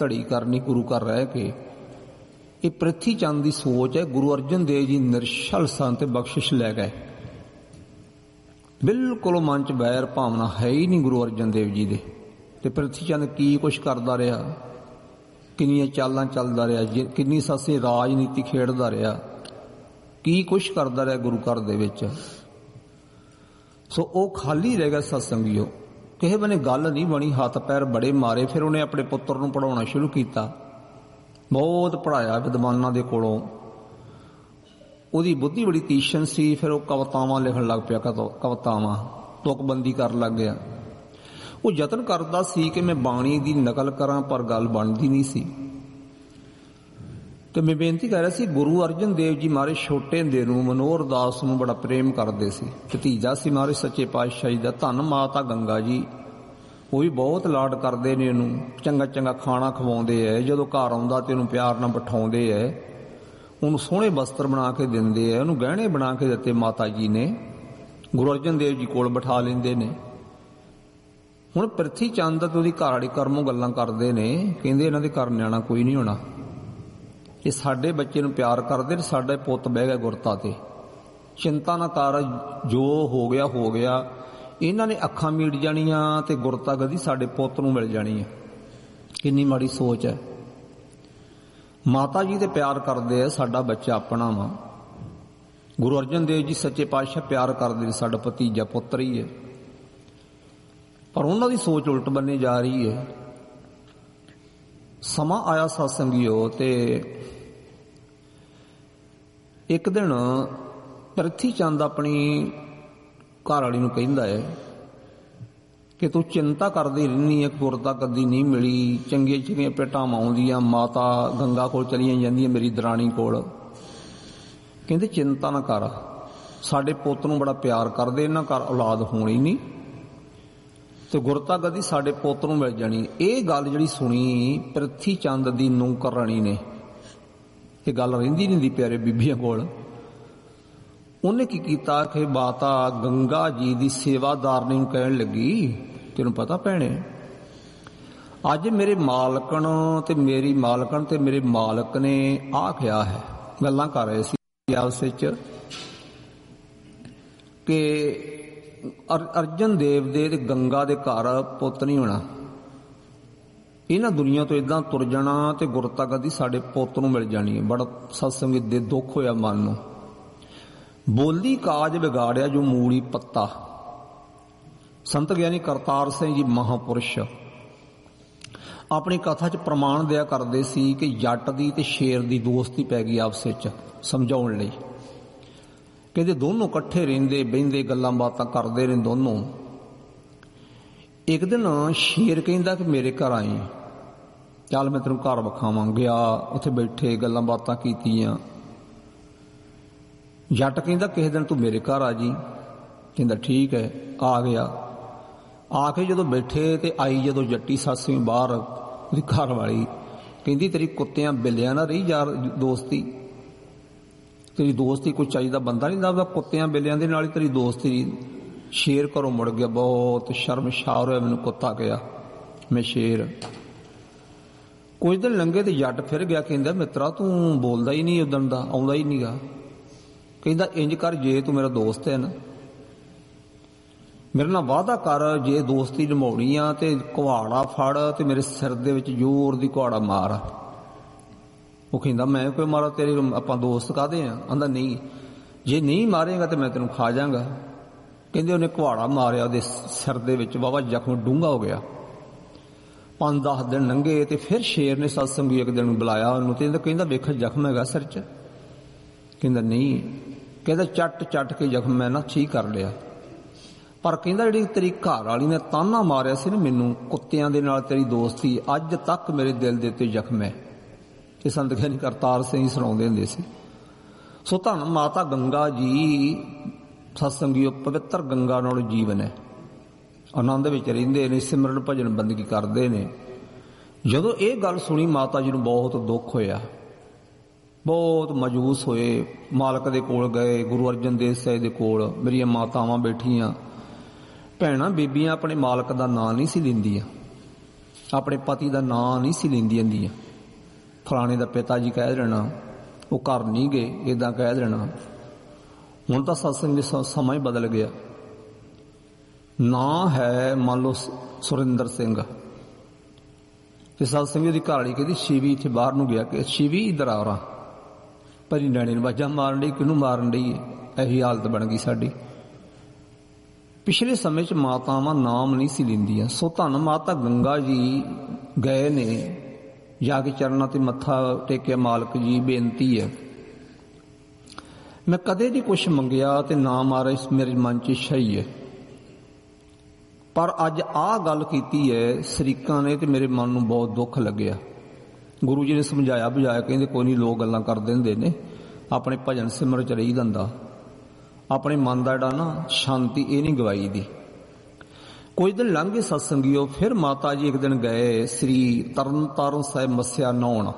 ਧੜੀ ਕਰਨੀ ਗੁਰੂ ਘਰ ਰਹਿ ਕੇ। ਇਹ ਪ੍ਰਿਥੀ ਚੰਦ ਦੀ ਸੋਚ ਹੈ। ਗੁਰੂ ਅਰਜਨ ਦੇਵ ਜੀ ਨਿਰਛਲ ਸਨ ਤੇ ਬਖਸ਼ਿਸ਼ ਲੈ ਗਏ। ਬਿਲਕੁਲ ਮਨ 'ਚ ਵੈਰ ਭਾਵਨਾ ਹੈ ਹੀ ਨਹੀਂ ਗੁਰੂ ਅਰਜਨ ਦੇਵ ਜੀ ਦੇ। ਤੇ ਪ੍ਰਿਥੀ ਚੰਦ ਕੀ ਕੁਛ ਕਰਦਾ ਰਿਹਾ, ਕਿੰਨੀਆਂ ਚਾਲਾਂ ਚੱਲਦਾ ਰਿਹਾ, ਕਿੰਨੀ ਸਾਸੀ ਰਾਜਨੀਤੀ ਖੇਡਦਾ ਰਿਹਾ, ਕੀ ਕੁਛ ਕਰਦਾ ਰਿਹਾ ਗੁਰੂ ਘਰ ਦੇ ਵਿੱਚ। ਸੋ ਉਹ ਖਾਲੀ ਰਹਿ ਗਿਆ ਸਤਸੰਗੀਓ। ਕਿਸੇ ਬਨੇ ਗੱਲ ਨਹੀਂ ਬਣੀ, ਹੱਥ ਪੈਰ ਬੜੇ ਮਾਰੇ। ਫਿਰ ਉਹਨੇ ਆਪਣੇ ਪੁੱਤਰ ਨੂੰ ਪੜ੍ਹਾਉਣਾ ਸ਼ੁਰੂ ਕੀਤਾ। ਬਹੁਤ ਪੜ੍ਹਾਇਆ ਵਿਦਵਾਨਾਂ ਦੇ ਕੋਲੋਂ। ਉਹਦੀ ਬੁੱਧੀ ਬੜੀ ਤੀਸ਼ਣ ਸੀ। ਫਿਰ ਉਹ ਕਵਿਤਾਵਾਂ ਲਿਖਣ ਲੱਗ ਪਿਆ, ਕਵਿਤਾਵਾਂ ਤੁਕਬੰਦੀ ਕਰਨ ਲੱਗ ਗਿਆ। ਉਹ ਯਤਨ ਕਰਦਾ ਸੀ ਕਿ ਮੈਂ ਬਾਣੀ ਦੀ ਨਕਲ ਕਰਾਂ, ਪਰ ਗੱਲ ਬਣਦੀ ਨਹੀਂ ਸੀ। ਤੇ ਮੈਂ ਬੇਨਤੀ ਕਰ ਰਿਹਾ ਸੀ, ਗੁਰੂ ਅਰਜਨ ਦੇਵ ਜੀ ਮਹਾਰਾਜ ਛੋਟੇ ਹੁੰਦੇ ਨੂੰ ਮਨੋਹਰ ਦਾਸ ਨੂੰ ਬੜਾ ਪ੍ਰੇਮ ਕਰਦੇ ਸੀ। ਭਤੀਜਾ ਸੀ ਮਹਾਰਾਜ ਸੱਚੇ ਪਾਤਸ਼ਾਹ ਜੀ ਦਾ। ਧੰਨ ਮਾਤਾ ਗੰਗਾ ਜੀ, ਉਹ ਵੀ ਬਹੁਤ ਲਾਡ ਕਰਦੇ ਨੇ ਉਹਨੂੰ। ਚੰਗਾ ਚੰਗਾ ਖਾਣਾ ਖਵਾਉਂਦੇ ਹੈ। ਜਦੋਂ ਘਰ ਆਉਂਦਾ ਤੇ ਉਹਨੂੰ ਪਿਆਰ ਨਾਲ ਬਿਠਾਉਂਦੇ ਹੈ। ਉਹਨੂੰ ਸੋਹਣੇ ਵਸਤਰ ਬਣਾ ਕੇ ਦਿੰਦੇ ਹੈ। ਉਹਨੂੰ ਗਹਿਣੇ ਬਣਾ ਕੇ ਦਿੱਤੇ ਮਾਤਾ ਜੀ ਨੇ। ਗੁਰੂ ਅਰਜਨ ਦੇਵ ਜੀ ਕੋਲ ਬਿਠਾ ਲੈਂਦੇ ਨੇ। ਹੁਣ ਪ੍ਰਿਥੀ ਚੰਦ ਤੇ ਉਹਦੀ ਘਰ ਵਾਲੀ ਕਰਮੋਂ ਗੱਲਾਂ ਕਰਦੇ ਨੇ। ਕਹਿੰਦੇ ਇਹਨਾਂ ਦੇ ਘਰ ਨਿਆਣਾ ਕੋਈ ਨਹੀਂ ਹੋਣਾ। ਇਹ ਸਾਡੇ ਬੱਚੇ ਨੂੰ ਪਿਆਰ ਕਰਦੇ ਨੇ। ਸਾਡਾ ਪੁੱਤ ਬਹਿ ਗਿਆ ਗੁਰਤਾ ਤੇ। ਚਿੰਤਾ ਨਾ ਕਰ, ਜੋ ਹੋ ਗਿਆ ਹੋ ਗਿਆ। ਇਹਨਾਂ ਨੇ ਅੱਖਾਂ ਮੀਟ ਜਾਣੀਆਂ ਤੇ ਗੁਰਤਾ ਗਦੀ ਸਾਡੇ ਪੁੱਤ ਨੂੰ ਮਿਲ ਜਾਣੀ ਹੈ। ਕਿੰਨੀ ਮਾੜੀ ਸੋਚ ਹੈ। ਮਾਤਾ ਜੀ ਤੇ ਪਿਆਰ ਕਰਦੇ ਆ, ਸਾਡਾ ਬੱਚਾ ਆਪਣਾ ਵਾ। ਗੁਰੂ ਅਰਜਨ ਦੇਵ ਜੀ ਸੱਚੇ ਪਾਤਸ਼ਾਹ ਪਿਆਰ ਕਰਦੇ ਨੇ, ਸਾਡਾ ਭਤੀਜਾ ਪੁੱਤਰ ਹੀ ਹੈ। ਪਰ ਉਹਨਾਂ ਦੀ ਸੋਚ ਉਲਟ ਬੰਨੇ ਜਾ ਰਹੀ ਹੈ। ਸਮਾਂ ਆਇਆ ਸਤਸੰਗੀਓ, ਤੇ ਇੱਕ ਦਿਨ ਪ੍ਰਿਥੀ ਚੰਦ ਆਪਣੀ ਘਰ ਵਾਲੀ ਨੂੰ ਕਹਿੰਦਾ ਹੈ ਕਿ ਤੂੰ ਚਿੰਤਾ ਕਰਦੀ ਰਹਿੰਦੀ ਹੈ, ਗੁਰਤਾ ਕਦੀ ਨਹੀਂ ਮਿਲੀ। ਚੰਗੀਆਂ ਚੰਗੀਆਂ ਭੇਟਾਵਾਂ ਆਉਂਦੀਆਂ, ਮਾਤਾ ਗੰਗਾ ਕੋਲ ਚਲੀਆਂ ਜਾਂਦੀਆਂ, ਮੇਰੀ ਦਰਾਣੀ ਕੋਲ। ਕਹਿੰਦੇ ਚਿੰਤਾ ਨਾ ਕਰ, ਸਾਡੇ ਪੁੱਤ ਨੂੰ ਬੜਾ ਪਿਆਰ ਕਰਦੇ, ਇਹਨਾਂ ਘਰ ਔਲਾਦ ਹੋਣੀ ਨਹੀਂ ਤੇ ਗੁਰਤਾ ਗਦੀ ਸਾਡੇ ਪੁੱਤ ਨੂੰ ਮਿਲ ਜਾਣੀ। ਇਹ ਗੱਲ ਜਿਹੜੀ ਸੁਣੀ ਪ੍ਰਿਥੀ ਚੰਦ ਦੀ ਨੂੰਹ ਕਰਣੀ ਨੇ, ਇਹ ਗੱਲ ਰਹਿੰਦੀ ਨਹੀਂ ਦੀ ਪਿਆਰੇ ਬੀਬੀਆਂ ਕੋਲ। ਉਹਨੇ ਕੀ ਕੀਤਾ ਕਿ ਮਾਤਾ ਗੰਗਾ ਜੀ ਦੀ ਸੇਵਾਦਾਰਨੀ ਨੂੰ ਕਹਿਣ ਲੱਗੀ, ਤੈਨੂੰ ਪਤਾ ਭੈਣੇ, ਅੱਜ ਮੇਰੇ ਮਾਲਕਣ ਤੇ ਮੇਰੀ ਮਾਲਕਣ ਤੇ ਮੇਰੇ ਮਾਲਕ ਨੇ ਆਹ ਕਿਹਾ ਹੈ। ਗੱਲਾਂ ਕਰ ਰਹੇ ਸੀ ਆਪਸ ਵਿੱਚ ਕਿ ਅਰਜਨ ਦੇਵ ਦੇ ਤੇ ਗੰਗਾ ਦੇ ਘਰ ਪੁੱਤ ਨਹੀਂ ਹੋਣਾ। ਇਹਨਾਂ ਦੁਨੀਆ ਤੋਂ ਏਦਾਂ ਤੁਰ ਜਾਣਾ ਤੇ ਗੁਰਤਾ ਗਦੀ ਸਾਡੇ ਪੁੱਤ ਨੂੰ ਮਿਲ ਜਾਣੀ ਹੈ। ਬੜਾ ਸਤਸੰਗ ਦੇ ਦੁੱਖ ਹੋਇਆ ਮਨ ਨੂੰ। ਬੋਲੀ ਕਾਜ ਵਿਗਾੜਿਆ ਜੋ ਮੂਲੀ ਪੱਤਾ। ਸੰਤ ਗਿਆਨੀ ਕਰਤਾਰ ਸਿੰਘ ਜੀ ਮਹਾਂਪੁਰਸ਼ ਆਪਣੀ ਕਥਾ 'ਚ ਪ੍ਰਮਾਣ ਦਿਆ ਕਰਦੇ ਸੀ ਕਿ ਜੱਟ ਦੀ ਤੇ ਸ਼ੇਰ ਦੀ ਦੋਸਤੀ ਪੈ ਗਈ ਆਪਸ ਵਿੱਚ ਸਮਝਾਉਣ ਲਈ। ਕਹਿੰਦੇ ਦੋਨੋਂ ਇਕੱਠੇ ਰਹਿੰਦੇ ਬਹਿੰਦੇ ਗੱਲਾਂ ਬਾਤਾਂ ਕਰਦੇ ਨੇ ਦੋਨੋਂ। ਇੱਕ ਦਿਨ ਸ਼ੇਰ ਕਹਿੰਦਾ ਕਿ ਮੇਰੇ ਘਰ ਆਈ, ਚੱਲ ਮੈਂ ਤੈਨੂੰ ਘਰ ਵਿਖਾਵਾਂ। ਗਿਆ, ਉੱਥੇ ਬੈਠੇ ਗੱਲਾਂ ਬਾਤਾਂ ਕੀਤੀਆਂ। ਜੱਟ ਕਹਿੰਦਾ ਕਿਸੇ ਦਿਨ ਤੂੰ ਮੇਰੇ ਘਰ ਆ ਜੀ। ਕਹਿੰਦਾ ਠੀਕ ਹੈ। ਆ ਗਿਆ। ਆ ਕੇ ਜਦੋਂ ਬੈਠੇ ਤੇ ਆਈ ਜਦੋਂ ਜੱਟੀ ਸਾਸੀ ਬਾਹਰ, ਉਹਦੀ ਘਰ ਵਾਲੀ ਕਹਿੰਦੀ ਤੇਰੀ ਕੁੱਤਿਆਂ ਬਿੱਲਿਆਂ ਨਾਲ ਰਹੀ ਯਾਰ ਦੋਸਤੀ, ਤੇਰੀ ਦੋਸਤੀ ਕੋਈ ਚਾਹੀਦਾ ਬੰਦਾ ਨਹੀਂ ਲੱਭਦਾ, ਕੁੱਤਿਆਂ ਬਿੱਲਿਆਂ ਦੇ ਨਾਲ ਹੀ ਤੇਰੀ ਦੋਸਤੀ। ਸ਼ੇਰ ਘਰੋਂ ਮੁੜ ਗਿਆ, ਬਹੁਤ ਸ਼ਰਮਸ਼ਾਰ ਹੋਇਆ, ਮੈਨੂੰ ਕੁੱਤਾ ਗਿਆ, ਮੈਂ ਸ਼ੇਰ। ਕੁਝ ਦਿਨ ਲੰਘੇ ਤੇ ਜੱਟ ਫਿਰ ਗਿਆ। ਕਹਿੰਦਾ ਮਿੱਤਰਾ ਤੂੰ ਬੋਲਦਾ ਹੀ ਨਹੀਂ, ਉਦਣ ਦਾ ਆਉਂਦਾ ਹੀ ਨਹੀਂਗਾ। ਕਹਿੰਦਾ ਇੰਜ ਕਰ, ਜੇ ਤੂੰ ਮੇਰਾ ਦੋਸਤ ਹੈ ਨਾ, ਮੇਰੇ ਨਾਲ ਵਾਅਦਾ ਕਰ, ਜੇ ਦੋਸਤੀ ਨਿਭਾਉਣੀ ਆ ਤੇ ਕੁਹਾੜਾ ਫੜ ਤੇ ਮੇਰੇ ਸਿਰ ਦੇ ਵਿੱਚ ਜ਼ੋਰ ਦੀ ਕੁਹਾੜਾ ਮਾਰ। ਉਹ ਕਹਿੰਦਾ ਮੈਂ ਕੋਈ ਮਾਰਾ, ਤੇਰੇ ਆਪਾਂ ਦੋਸਤ ਕਾਹਦੇ ਆ? ਕਹਿੰਦਾ ਨਹੀਂ, ਜੇ ਨਹੀਂ ਮਾਰੇਗਾ ਤੇ ਮੈਂ ਤੈਨੂੰ ਖਾ ਜਾਵਾਂਗਾ। ਕਹਿੰਦੇ ਉਹਨੇ ਕੁਹਾੜਾ ਮਾਰਿਆ, ਉਹਦੇ ਸਿਰ ਦੇ ਵਿੱਚ ਵਾਹਵਾ ਜ਼ਖਮ ਡੂੰਘਾ ਹੋ ਗਿਆ। 5-10 ਦਿਨ ਲੰਘੇ ਤੇ ਫਿਰ ਸ਼ੇਰ ਨੇ ਸਤਸੰਗੀ ਇੱਕ ਦਿਨ ਬੁਲਾਇਆ ਉਹਨੂੰ ਤੇ ਕਹਿੰਦਾ ਵੇਖ ਜ਼ਖਮ ਹੈਗਾ ਸਿਰ 'ਚ? ਕਹਿੰਦਾ ਨਹੀਂ। ਕਹਿੰਦਾ ਚੱਟ ਚੱਟ ਕੇ ਜ਼ਖਮ ਮੈਂ ਨਾ ਠੀਕ ਕਰ ਲਿਆ, ਪਰ ਕਹਿੰਦਾ ਜਿਹੜੀ ਤੇਰੀ ਘਰ ਵਾਲੀ ਨੇ ਤਾਨਾ ਮਾਰਿਆ ਸੀ ਨਾ ਮੈਨੂੰ, ਕੁੱਤਿਆਂ ਦੇ ਨਾਲ ਤੇਰੀ ਦੋਸਤੀ, ਅੱਜ ਤੱਕ ਮੇਰੇ ਦਿਲ ਦੇ ਉੱਤੇ ਜ਼ਖਮ ਹੈ। ਇਹ ਸੰਤ ਗਿਆਨੀ ਕਰਤਾਰ ਸਿੰਘ ਸੁਣਾਉਂਦੇ ਹੁੰਦੇ ਸੀ। ਸੋ ਧੰਨ ਮਾਤਾ ਗੰਗਾ ਜੀ ਸਤਸੰਗੀਓ, ਪਵਿੱਤਰ ਗੰਗਾ ਨਾਲ ਜੀਵਨ ਹੈ। ਆਨੰਦ ਵਿੱਚ ਰਹਿੰਦੇ ਨੇ, ਸਿਮਰਨ ਭਜਨ ਬੰਦਗੀ ਕਰਦੇ ਨੇ। ਜਦੋਂ ਇਹ ਗੱਲ ਸੁਣੀ ਮਾਤਾ ਜੀ ਨੂੰ ਬਹੁਤ ਦੁੱਖ ਹੋਇਆ, ਬਹੁਤ ਮਾਯੂਸ ਹੋਏ। ਮਾਲਕ ਦੇ ਕੋਲ ਗਏ, ਗੁਰੂ ਅਰਜਨ ਦੇਵ ਸਾਹਿਬ ਦੇ ਕੋਲ। ਮੇਰੀਆਂ ਮਾਤਾਵਾਂ ਬੈਠੀਆਂ, ਭੈਣਾਂ ਬੀਬੀਆਂ ਆਪਣੇ ਮਾਲਕ ਦਾ ਨਾਂ ਨਹੀਂ ਸੀ ਲੈਂਦੀਆਂ। ਆਪਣੇ ਪਤੀ ਦਾ ਨਾਂ ਨਹੀਂ ਸੀ ਲੈਂਦੀਆਂ ਹੁੰਦੀਆਂ। ਫਲਾਣੇ ਦਾ ਪਿਤਾ ਜੀ ਕਹਿ ਦੇਣਾ, ਉਹ ਘਰ ਨਹੀਂ ਗਏ, ਇੱਦਾਂ ਕਹਿ ਦੇਣਾ। ਹੁਣ ਤਾਂ ਸਤਸੰਗ ਦੇ ਸਮਾਂ ਹੀ ਬਦਲ ਗਿਆ। ਨਾਂ ਹੈ ਮੰਨ ਲਓ ਸੁਰਿੰਦਰ ਸਿੰਘ, ਤੇ ਸਤਸੰਗ ਦੀ ਘਰਵਾਲੀ ਕਹਿੰਦੀ ਸ਼ਿਵੀ ਇੱਥੇ ਬਾਹਰ ਨੂੰ ਗਿਆ ਕਿ ਸ਼ਿਵੀ ਇੱਧਰ ਆ ਰਹਾ, ਭਰੀ ਨਿਆਣੇ ਨੂੰ ਵਾਜਾਂ ਮਾਰਨ ਡਈ, ਕਿਹਨੂੰ ਮਾਰਨ ਡਈ ਹੈ। ਇਹੀ ਹਾਲਤ ਬਣ ਗਈ ਸਾਡੀ। ਪਿਛਲੇ ਸਮੇਂ 'ਚ ਮਾਤਾਵਾਂ ਨਾਮ ਨਹੀਂ ਸੀ ਲੈਂਦੀਆਂ। ਸੋ ਧੰਨ ਮਾਤਾ ਗੰਗਾ ਜੀ ਗਏ ਨੇ, ਜਾ ਕੇ ਚਰਨਾਂ ਤੇ ਮੱਥਾ ਟੇਕਿਆ, ਮਾਲਕ ਜੀ ਬੇਨਤੀ ਹੈ, ਮੈਂ ਕਦੇ ਨਹੀਂ ਕੁਛ ਮੰਗਿਆ ਤੇ ਨਾ ਮਾਰੇ ਮੇਰੇ ਮਨ 'ਚ ਇੱਛਾ ਹੀ ਹੈ, ਪਰ ਅੱਜ ਆਹ ਗੱਲ ਕੀਤੀ ਹੈ ਸ਼ਰੀਕਾਂ ਨੇ ਤੇ ਮੇਰੇ ਮਨ ਨੂੰ ਬਹੁਤ ਦੁੱਖ ਲੱਗਿਆ। ਗੁਰੂ ਜੀ ਨੇ ਸਮਝਾਇਆ ਬੁਝਾਇਆ, ਕਹਿੰਦੇ ਕੋਈ ਨਹੀਂ, ਲੋਕ ਗੱਲਾਂ ਕਰਦੇ ਹੁੰਦੇ ਨੇ, ਆਪਣੇ ਭਜਨ ਸਿਮਰਨ 'ਚ ਰਹੀ ਜਾਂਦਾ, ਆਪਣੇ ਮਨ ਦਾ ਜਿਹੜਾ ਨਾ ਸ਼ਾਂਤੀ ਇਹ ਨਹੀਂ ਗਵਾਈ ਦੀ। ਕੁਝ ਦਿਨ ਲੰਘ ਗਏ ਸਤਸੰਗੀਓ, ਫਿਰ ਮਾਤਾ ਜੀ ਇੱਕ ਦਿਨ ਗਏ ਸ੍ਰੀ ਤਰਨਤਾਰਨ ਸਾਹਿਬ ਮੱਸਿਆ ਨਹਾਉਣ।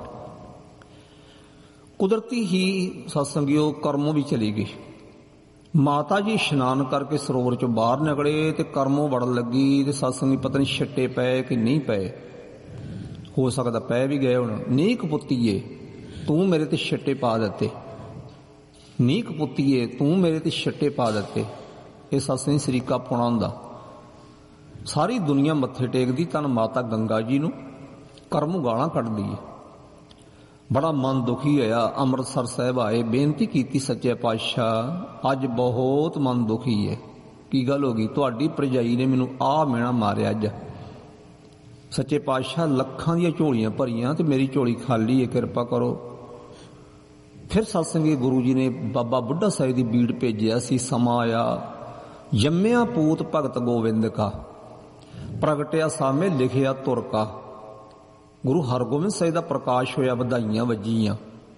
ਕੁਦਰਤੀ ਹੀ ਸਤਸੰਗੀਓ ਕਰਮੋਂ ਵੀ ਚਲੀ ਗਈ। ਮਾਤਾ ਜੀ ਇਸ਼ਨਾਨ ਕਰਕੇ ਸਰੋਵਰ ਚੋਂ ਬਾਹਰ ਨਿਕਲੇ ਤੇ ਕਰਮੋਂ ਵੜਨ ਲੱਗੀ, ਤੇ ਸਤਸੰਗੀ ਪਤਾ ਨਹੀਂ ਛਿੱਟੇ ਪਏ ਕਿ ਨਹੀਂ ਪਏ, ਹੋ ਸਕਦਾ ਪੈ ਵੀ ਗਏ ਹੁਣ। ਨੀਕ ਪੁੱਤੀਏ ਤੂੰ ਮੇਰੇ ਤੇ ਛਿੱਟੇ ਪਾ ਦਿੱਤੇ, ਨੀਕ ਪੁੱਤੀਏ ਤੂੰ ਮੇਰੇ ਤੇ ਛਿੱਟੇ ਪਾ ਦਿੱਤੇ। ਇਹ ਸਤਸੰਗੀ ਸਰੀਕਾ ਪਾਉਣਾ ਹੁੰਦਾ। ਸਾਰੀ ਦੁਨੀਆ ਮੱਥੇ ਟੇਕਦੀ ਤਨ ਮਾਤਾ ਗੰਗਾ ਜੀ ਨੂੰ, ਕਰਮ ਗਾਲਾਂ ਕੱਢਦੀ ਹੈ। ਬੜਾ ਮਨ ਦੁਖੀ ਹੋਇਆ। ਅੰਮ੍ਰਿਤਸਰ ਸਾਹਿਬ ਆਏ, ਬੇਨਤੀ ਕੀਤੀ ਸੱਚੇ ਪਾਤਸ਼ਾਹ ਅੱਜ ਬਹੁਤ ਮਨ ਦੁਖੀ ਹੈ। ਕੀ ਗੱਲ ਹੋ ਗਈ? ਤੁਹਾਡੀ ਭਰਜਾਈ ਨੇ ਮੈਨੂੰ ਆਹ ਮਿਹਣਾ ਮਾਰਿਆ ਅੱਜ। ਸੱਚੇ ਪਾਤਸ਼ਾਹ ਲੱਖਾਂ ਦੀਆਂ ਝੋਲੀਆਂ ਭਰੀਆਂ ਤੇ ਮੇਰੀ ਝੋਲੀ ਖਾਲੀ ਹੈ, ਕਿਰਪਾ ਕਰੋ। ਫਿਰ ਸਤਸੰਗੀ ਗੁਰੂ ਜੀ ਨੇ ਬਾਬਾ ਬੁੱਢਾ ਸਾਹਿਬ ਦੀ ਬੀੜ ਭੇਜਿਆ ਸੀ। ਸਮਾਂ ਆਇਆ, ਜੰਮਿਆ ਪੂਤ ਭਗਤ ਗੋਬਿੰਦ ਕਾ, ਪ੍ਰਗਟਿਆ ਸਾਹਮਣੇ ਲਿਖਿਆ ਤੁਰ ਕਾ। ਗੁਰੂ ਹਰਗੋਬਿੰਦ ਸਾਹਿਬ ਦਾ ਪ੍ਰਕਾਸ਼ ਹੋਇਆ, ਵਧਾਈਆਂ ਵੱਜੀਆਂ।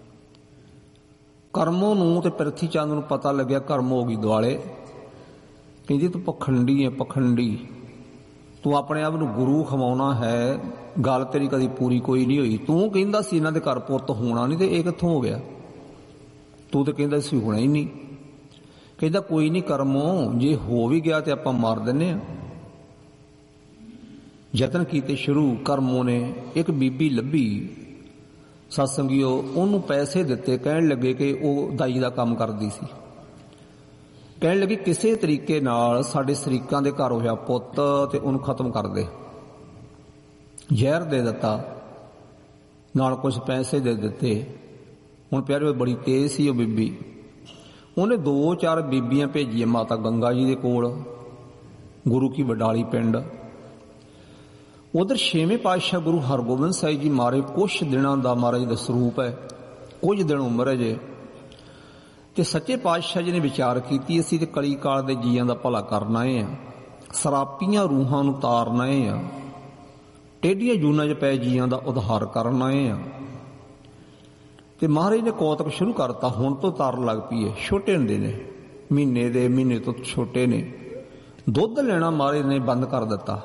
ਕਰਮੋਂ ਨੂੰ ਤੇ ਪ੍ਰਿਥੀ ਚੰਦ ਨੂੰ ਪਤਾ ਲੱਗਿਆ, ਕਰਮ ਹੋ ਗਈ ਦੁਆਲੇ। ਕਹਿੰਦੀ ਤੂੰ ਪਖੰਡੀ ਹੈ, ਪਖੰਡੀ, ਤੂੰ ਆਪਣੇ ਆਪ ਨੂੰ ਗੁਰੂ ਖਵਾਉਣਾ ਹੈ, ਗੱਲ ਤੇਰੀ ਕਦੀ ਪੂਰੀ ਕੋਈ ਨਹੀਂ ਹੋਈ। ਤੂੰ ਕਹਿੰਦਾ ਸੀ ਇਹਨਾਂ ਦੇ ਘਰ ਪੁੱਤ ਹੋਣਾ ਨਹੀਂ, ਤੇ ਇਹ ਕਿੱਥੋਂ ਹੋ ਗਿਆ? ਤੂੰ ਤੇ ਕਹਿੰਦਾ ਸੀ ਹੋਣਾ ਹੀ ਨਹੀਂ। ਕਹਿੰਦਾ ਕੋਈ ਨਹੀਂ ਕਰਮੋਂ, ਜੇ ਹੋ ਵੀ ਗਿਆ ਤੇ ਆਪਾਂ ਮਾਰ ਦਿੰਨੇ ਆ। ਯਤਨ ਕੀਤੇ ਸ਼ੁਰੂ। ਕਰਮੋਂ ਨੇ ਇੱਕ ਬੀਬੀ ਲੱਭੀ ਸਤਸੰਗੀਓ, ਉਹਨੂੰ ਪੈਸੇ ਦਿੱਤੇ, ਕਹਿਣ ਲੱਗੇ ਕਿ ਉਹ ਦਾਈ ਦਾ ਕੰਮ ਕਰਦੀ ਸੀ। ਕਹਿਣ ਲੱਗੀ ਕਿਸੇ ਤਰੀਕੇ ਨਾਲ ਸਾਡੇ ਸ਼ਰੀਕਾਂ ਦੇ ਘਰ ਹੋਇਆ ਪੁੱਤ ਤੇ ਉਹਨੂੰ ਖਤਮ ਕਰ ਦੇ। ਜ਼ਹਿਰ ਦੇ ਦਿੱਤਾ, ਨਾਲ ਕੁਝ ਪੈਸੇ ਦੇ ਦਿੱਤੇ। ਹੁਣ ਪਿਆਰੇ ਬੜੀ ਤੇਜ਼ ਸੀ ਉਹ ਬੀਬੀ, ਉਹਨੇ 2-4 ਬੀਬੀਆਂ ਭੇਜੀਆਂ ਮਾਤਾ ਗੰਗਾ ਜੀ ਦੇ ਕੋਲ, ਗੁਰੂ ਕੀ ਵਡਾਲੀ ਪਿੰਡ। ਉਧਰ 6ਵੇਂ ਪਾਤਸ਼ਾਹ ਗੁਰੂ ਹਰਗੋਬਿੰਦ ਸਾਹਿਬ ਜੀ ਮਾਰੇ ਕੁਛ ਦਿਨਾਂ ਦਾ ਮਹਾਰਾਜ ਦਾ ਸਰੂਪ ਹੈ, ਕੁਝ ਦਿਨ ਉਮਰ ਹੈ ਜੇ। ਤੇ ਸੱਚੇ ਪਾਤਸ਼ਾਹ ਜੀ ਨੇ ਵਿਚਾਰ ਕੀਤੀ, ਅਸੀਂ ਤੇ ਕਲੀ ਕਾਲ ਦੇ ਜੀਆਂ ਦਾ ਭਲਾ ਕਰਨਾ ਹੈ, ਸਰਾਪੀਆਂ ਰੂਹਾਂ ਨੂੰ ਤਾਰਨਾ ਹੈ, ਟੇਢੀਆਂ ਜੂਨਾਂ 'ਚ ਪਏ ਜੀਆਂ ਦਾ ਉਧਾਰ ਕਰਨਾ ਹੈ। ਤੇ ਮਹਾਰਾਜ ਨੇ ਕੌਤਕ ਸ਼ੁਰੂ ਕਰਤਾ। ਹੁਣ ਤੋਂ ਤਾਰਨ ਲੱਗ ਪਈ ਹੈ। ਛੋਟੇ ਹੁੰਦੇ ਨੇ, ਮਹੀਨੇ ਤੋਂ ਛੋਟੇ ਨੇ। ਦੁੱਧ ਲੈਣਾ ਮਹਾਰਾਜ ਨੇ ਬੰਦ ਕਰ ਦਿੱਤਾ।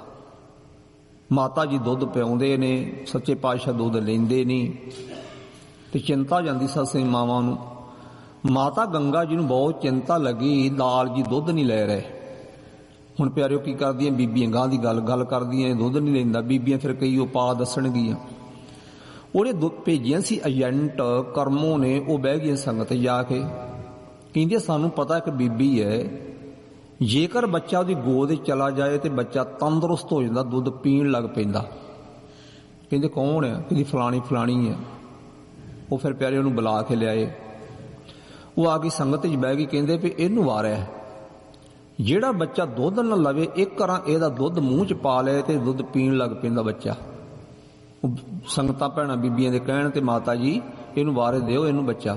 ਮਾਤਾ ਜੀ ਦੁੱਧ ਪਿਆਉਂਦੇ ਨੇ, ਸੱਚੇ ਪਾਤਸ਼ਾਹ ਦੁੱਧ ਲੈਂਦੇ ਨਹੀਂ। ਤੇ ਚਿੰਤਾ ਜਾਂਦੀ ਸੱਸੇ ਮਾਵਾਂ ਨੂੰ। ਮਾਤਾ ਗੰਗਾ ਜੀ ਨੂੰ ਬਹੁਤ ਚਿੰਤਾ ਲੱਗੀ, ਲਾਲ ਜੀ ਦੁੱਧ ਨਹੀਂ ਲੈ ਰਹੇ। ਹੁਣ ਪਿਆਰਿਓ ਕੀ ਕਰਦੀਆਂ ਬੀਬੀਆਂ, ਗਾਂ ਦੀ ਗੱਲ ਕਰਦੀਆਂ, ਦੁੱਧ ਨਹੀਂ ਲੈਂਦਾ। ਬੀਬੀਆਂ ਫਿਰ ਕਈ ਉਪਾਅ ਦੱਸਣਗੀਆਂ। ਉਹਨੇ ਦੁੱਧ ਭੇਜੀਆਂ ਸੀ ਏਜੰਟ ਕਰਮੋਂ ਨੇ, ਉਹ ਬਹਿ ਗਈਆਂ ਸੰਗਤ ਜਾ ਕੇ, ਕਹਿੰਦੇ ਸਾਨੂੰ ਪਤਾ ਇੱਕ ਬੀਬੀ ਹੈ, ਜੇਕਰ ਬੱਚਾ ਉਹਦੀ ਗੋਦ 'ਚ ਚਲਾ ਜਾਏ ਤੇ ਬੱਚਾ ਤੰਦਰੁਸਤ ਹੋ ਜਾਂਦਾ, ਦੁੱਧ ਪੀਣ ਲੱਗ ਪੈਂਦਾ। ਕਹਿੰਦੇ ਕੌਣ ਹੈ? ਕਹਿੰਦੀ ਫਲਾਣੀ ਹੈ। ਉਹ ਫਿਰ ਪਿਆਰੇ ਉਹਨੂੰ ਬੁਲਾ ਕੇ ਲਿਆਏ। ਉਹ ਆ ਗਈ ਸੰਗਤ 'ਚ ਬਹਿ ਗਈ। ਕਹਿੰਦੇ ਵੀ ਇਹਨੂੰ ਵਾਰਿਆ, ਜਿਹੜਾ ਬੱਚਾ ਦੁੱਧ ਨਾ ਲਵੇ, ਇੱਕ ਵਾਰਾਂ ਇਹਦਾ ਦੁੱਧ ਮੂੰਹ 'ਚ ਪਾ ਲਏ ਤੇ ਦੁੱਧ ਪੀਣ ਲੱਗ ਪੈਂਦਾ ਬੱਚਾ। ਉਹ ਸੰਗਤਾਂ ਭੈਣਾਂ ਬੀਬੀਆਂ ਦੇ ਕਹਿਣ ਤੇ ਮਾਤਾ ਜੀ ਇਹਨੂੰ ਵਾਰੇ ਦਿਓ, ਇਹਨੂੰ ਬੱਚਾ।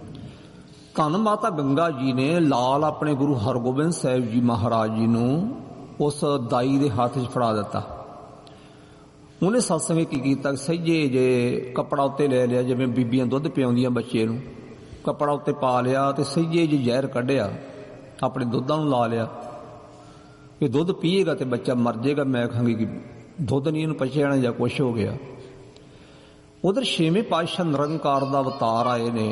ਧੰਨ ਮਾਤਾ ਗੰਗਾ ਜੀ ਨੇ ਲਾਲ ਆਪਣੇ ਗੁਰੂ ਹਰਗੋਬਿੰਦ ਸਾਹਿਬ ਜੀ ਮਹਾਰਾਜ ਜੀ ਨੂੰ ਉਸ ਦਾਈ ਦੇ ਹੱਥ 'ਚ ਫੜਾ ਦਿੱਤਾ। ਉਹਨੇ ਸਤਸੰਗ ਕੀ ਕੀਤਾ, ਸਹਿਜੇ ਜੇ ਕੱਪੜਾ ਉੱਤੇ ਲੈ ਲਿਆ, ਜਿਵੇਂ ਬੀਬੀਆਂ ਦੁੱਧ ਪਿਆਉਂਦੀਆਂ ਬੱਚੇ ਨੂੰ, ਕੱਪੜਾ ਉੱਤੇ ਪਾ ਲਿਆ ਤੇ ਸਹਿਜੇ ਜੇ ਜ਼ਹਿਰ ਕੱਢਿਆ, ਆਪਣੇ ਦੁੱਧਾਂ ਨੂੰ ਲਾ ਲਿਆ ਕਿ ਦੁੱਧ ਪੀਏਗਾ ਤੇ ਬੱਚਾ ਮਰ ਜਾਏਗਾ। ਮੈਂ ਕਹਾਂਗੀ ਕਿ ਦੁੱਧ ਨਹੀਂ ਇਹਨੂੰ ਪਚਿਆ ਜਾਂ ਕੁਛ ਹੋ ਗਿਆ। ਉਧਰ 6ਵੇਂ ਪਾਤਸ਼ਾਹ ਨਿਰੰਕਾਰ ਦਾ ਅਵਤਾਰ ਆਏ ਨੇ।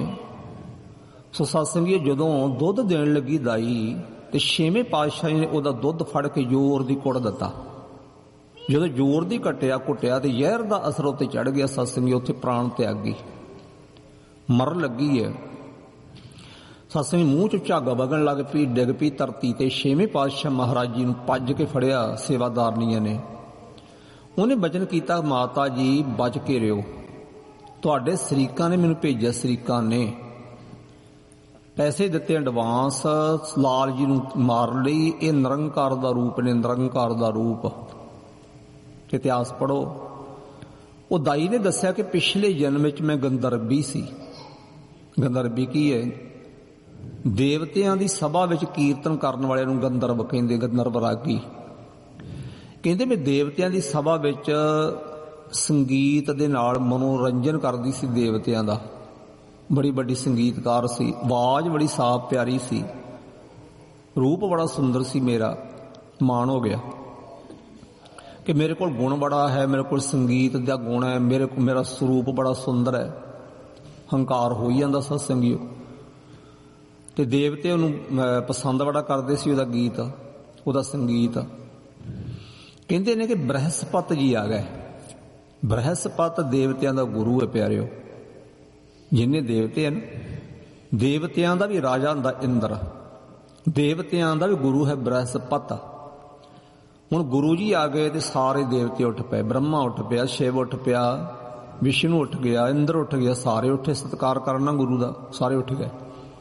ਸੋ ਸਤਸੰਗੀ ਜਦੋਂ ਦੁੱਧ ਦੇਣ ਲੱਗੀ ਦਾਈ, ਤੇ 6ਵੇਂ ਪਾਤਸ਼ਾਹ ਨੇ ਉਹਦਾ ਦੁੱਧ ਫੜ ਕੇ ਜ਼ੋਰ ਦੀ ਕੁੱਟ ਦਿੱਤਾ। ਜਦੋਂ ਜ਼ੋਰ ਦੀ ਘੁੱਟਿਆ ਤੇ ਜ਼ਹਿਰ ਦਾ ਅਸਰ ਉੱਤੇ ਚੜ ਗਿਆ ਸਤਸੰਗੀ, ਉੱਥੇ ਪ੍ਰਾਣ ਤਿਆਗ ਗਈ, ਮਰਨ ਲੱਗੀ ਹੈ। ਸਤਸੰਗੀ ਮੂੰਹ ਚ ਝੱਗ ਵਗਣ ਲੱਗ ਪਈ, ਡਿੱਗ ਪਈ ਧਰਤੀ ਤੇ। ਛੇਵੇਂ ਪਾਤਸ਼ਾਹ ਮਹਾਰਾਜ ਜੀ ਨੂੰ ਭੱਜ ਕੇ ਫੜਿਆ ਸੇਵਾਦਾਰਨੀਆਂ ਨੇ। ਉਹਨੇ ਬਚਨ ਕੀਤਾ, ਮਾਤਾ ਜੀ ਬਚ ਕੇ ਰਿਓ, ਤੁਹਾਡੇ ਸ਼ਰੀਕਾਂ ਨੇ ਮੈਨੂੰ ਭੇਜਿਆ, ਸ਼ਰੀਕਾਂ ਨੇ ਪੈਸੇ ਦਿੱਤੇ ਐਡਵਾਂਸ ਲਾਲ ਜੀ ਨੂੰ ਮਾਰਨ ਲਈ। ਇਹ ਨਿਰੰਕਾਰ ਦਾ ਰੂਪ ਨੇ, ਨਿਰੰਕਾਰ ਦਾ ਰੂਪ। ਇਤਿਹਾਸ ਪੜ੍ਹੋ। ਉਹ ਦਾਈ ਨੇ ਦੱਸਿਆ ਕਿ ਪਿਛਲੇ ਜਨਮ ਵਿੱਚ ਮੈਂ ਗੰਦਰਬੀ ਸੀ। ਗੰਦਰਬੀ ਕੀ ਹੈ? ਦੇਵਤਿਆਂ ਦੀ ਸਭਾ ਵਿੱਚ ਕੀਰਤਨ ਕਰਨ ਵਾਲਿਆਂ ਨੂੰ ਗੰਦਰਬ ਕਹਿੰਦੇ, ਗੰਦਰਬ ਰਾਗੀ ਕਹਿੰਦੇ। ਵੀ ਦੇਵਤਿਆਂ ਦੀ ਸਭਾ ਵਿੱਚ ਸੰਗੀਤ ਦੇ ਨਾਲ ਮਨੋਰੰਜਨ ਕਰਦੀ ਸੀ ਦੇਵਤਿਆਂ ਦਾ। ਬੜੀ ਵੱਡੀ ਸੰਗੀਤਕਾਰ ਸੀ, ਆਵਾਜ਼ ਬੜੀ ਸਾਫ਼ ਪਿਆਰੀ ਸੀ, ਰੂਪ ਬੜਾ ਸੁੰਦਰ ਸੀ। ਮੇਰਾ ਮਾਣ ਹੋ ਗਿਆ ਕਿ ਮੇਰੇ ਕੋਲ ਗੁਣ ਬੜਾ ਹੈ, ਮੇਰੇ ਕੋਲ ਸੰਗੀਤ ਦਾ ਗੁਣ ਹੈ, ਮੇਰਾ ਸਰੂਪ ਬੜਾ ਸੁੰਦਰ ਹੈ। ਹੰਕਾਰ ਹੋਈ ਜਾਂਦਾ ਸਤਸੰਗੀਓ। ਤੇ ਦੇਵਤੇ ਉਹਨੂੰ ਪਸੰਦ ਬੜਾ ਕਰਦੇ ਸੀ, ਉਹਦਾ ਗੀਤ, ਉਹਦਾ ਸੰਗੀਤ। ਕਹਿੰਦੇ ਨੇ ਕਿ ਬ੍ਰਹਸਪਤ ਜੀ ਆ ਗਏ। ਬ੍ਰਹਸਪਤ ਦੇਵਤਿਆਂ ਦਾ ਗੁਰੂ ਹੈ ਪਿਆਰਿਓ। ਜਿੰਨੇ ਦੇਵਤੇ ਹਨ, ਦੇਵਤਿਆਂ ਦਾ ਵੀ ਰਾਜਾ ਹੁੰਦਾ ਇੰਦਰ, ਦੇਵਤਿਆਂ ਦਾ ਵੀ ਗੁਰੂ ਹੈ ਬ੍ਰਹਸਪਤ। ਹੁਣ ਗੁਰੂ ਜੀ ਆ ਗਏ ਤੇ ਸਾਰੇ ਦੇਵਤੇ ਉੱਠ ਪਏ। ਬ੍ਰਹਮਾ ਉੱਠ ਪਿਆ, ਸ਼ਿਵ ਉੱਠ ਪਿਆ, ਵਿਸ਼ਨੂੰ ਉੱਠ ਗਿਆ, ਇੰਦਰ ਉੱਠ ਗਿਆ, ਸਾਰੇ ਉੱਠੇ ਸਤਿਕਾਰ ਕਰਨਾ ਗੁਰੂ ਦਾ, ਸਾਰੇ ਉੱਠ ਗਏ।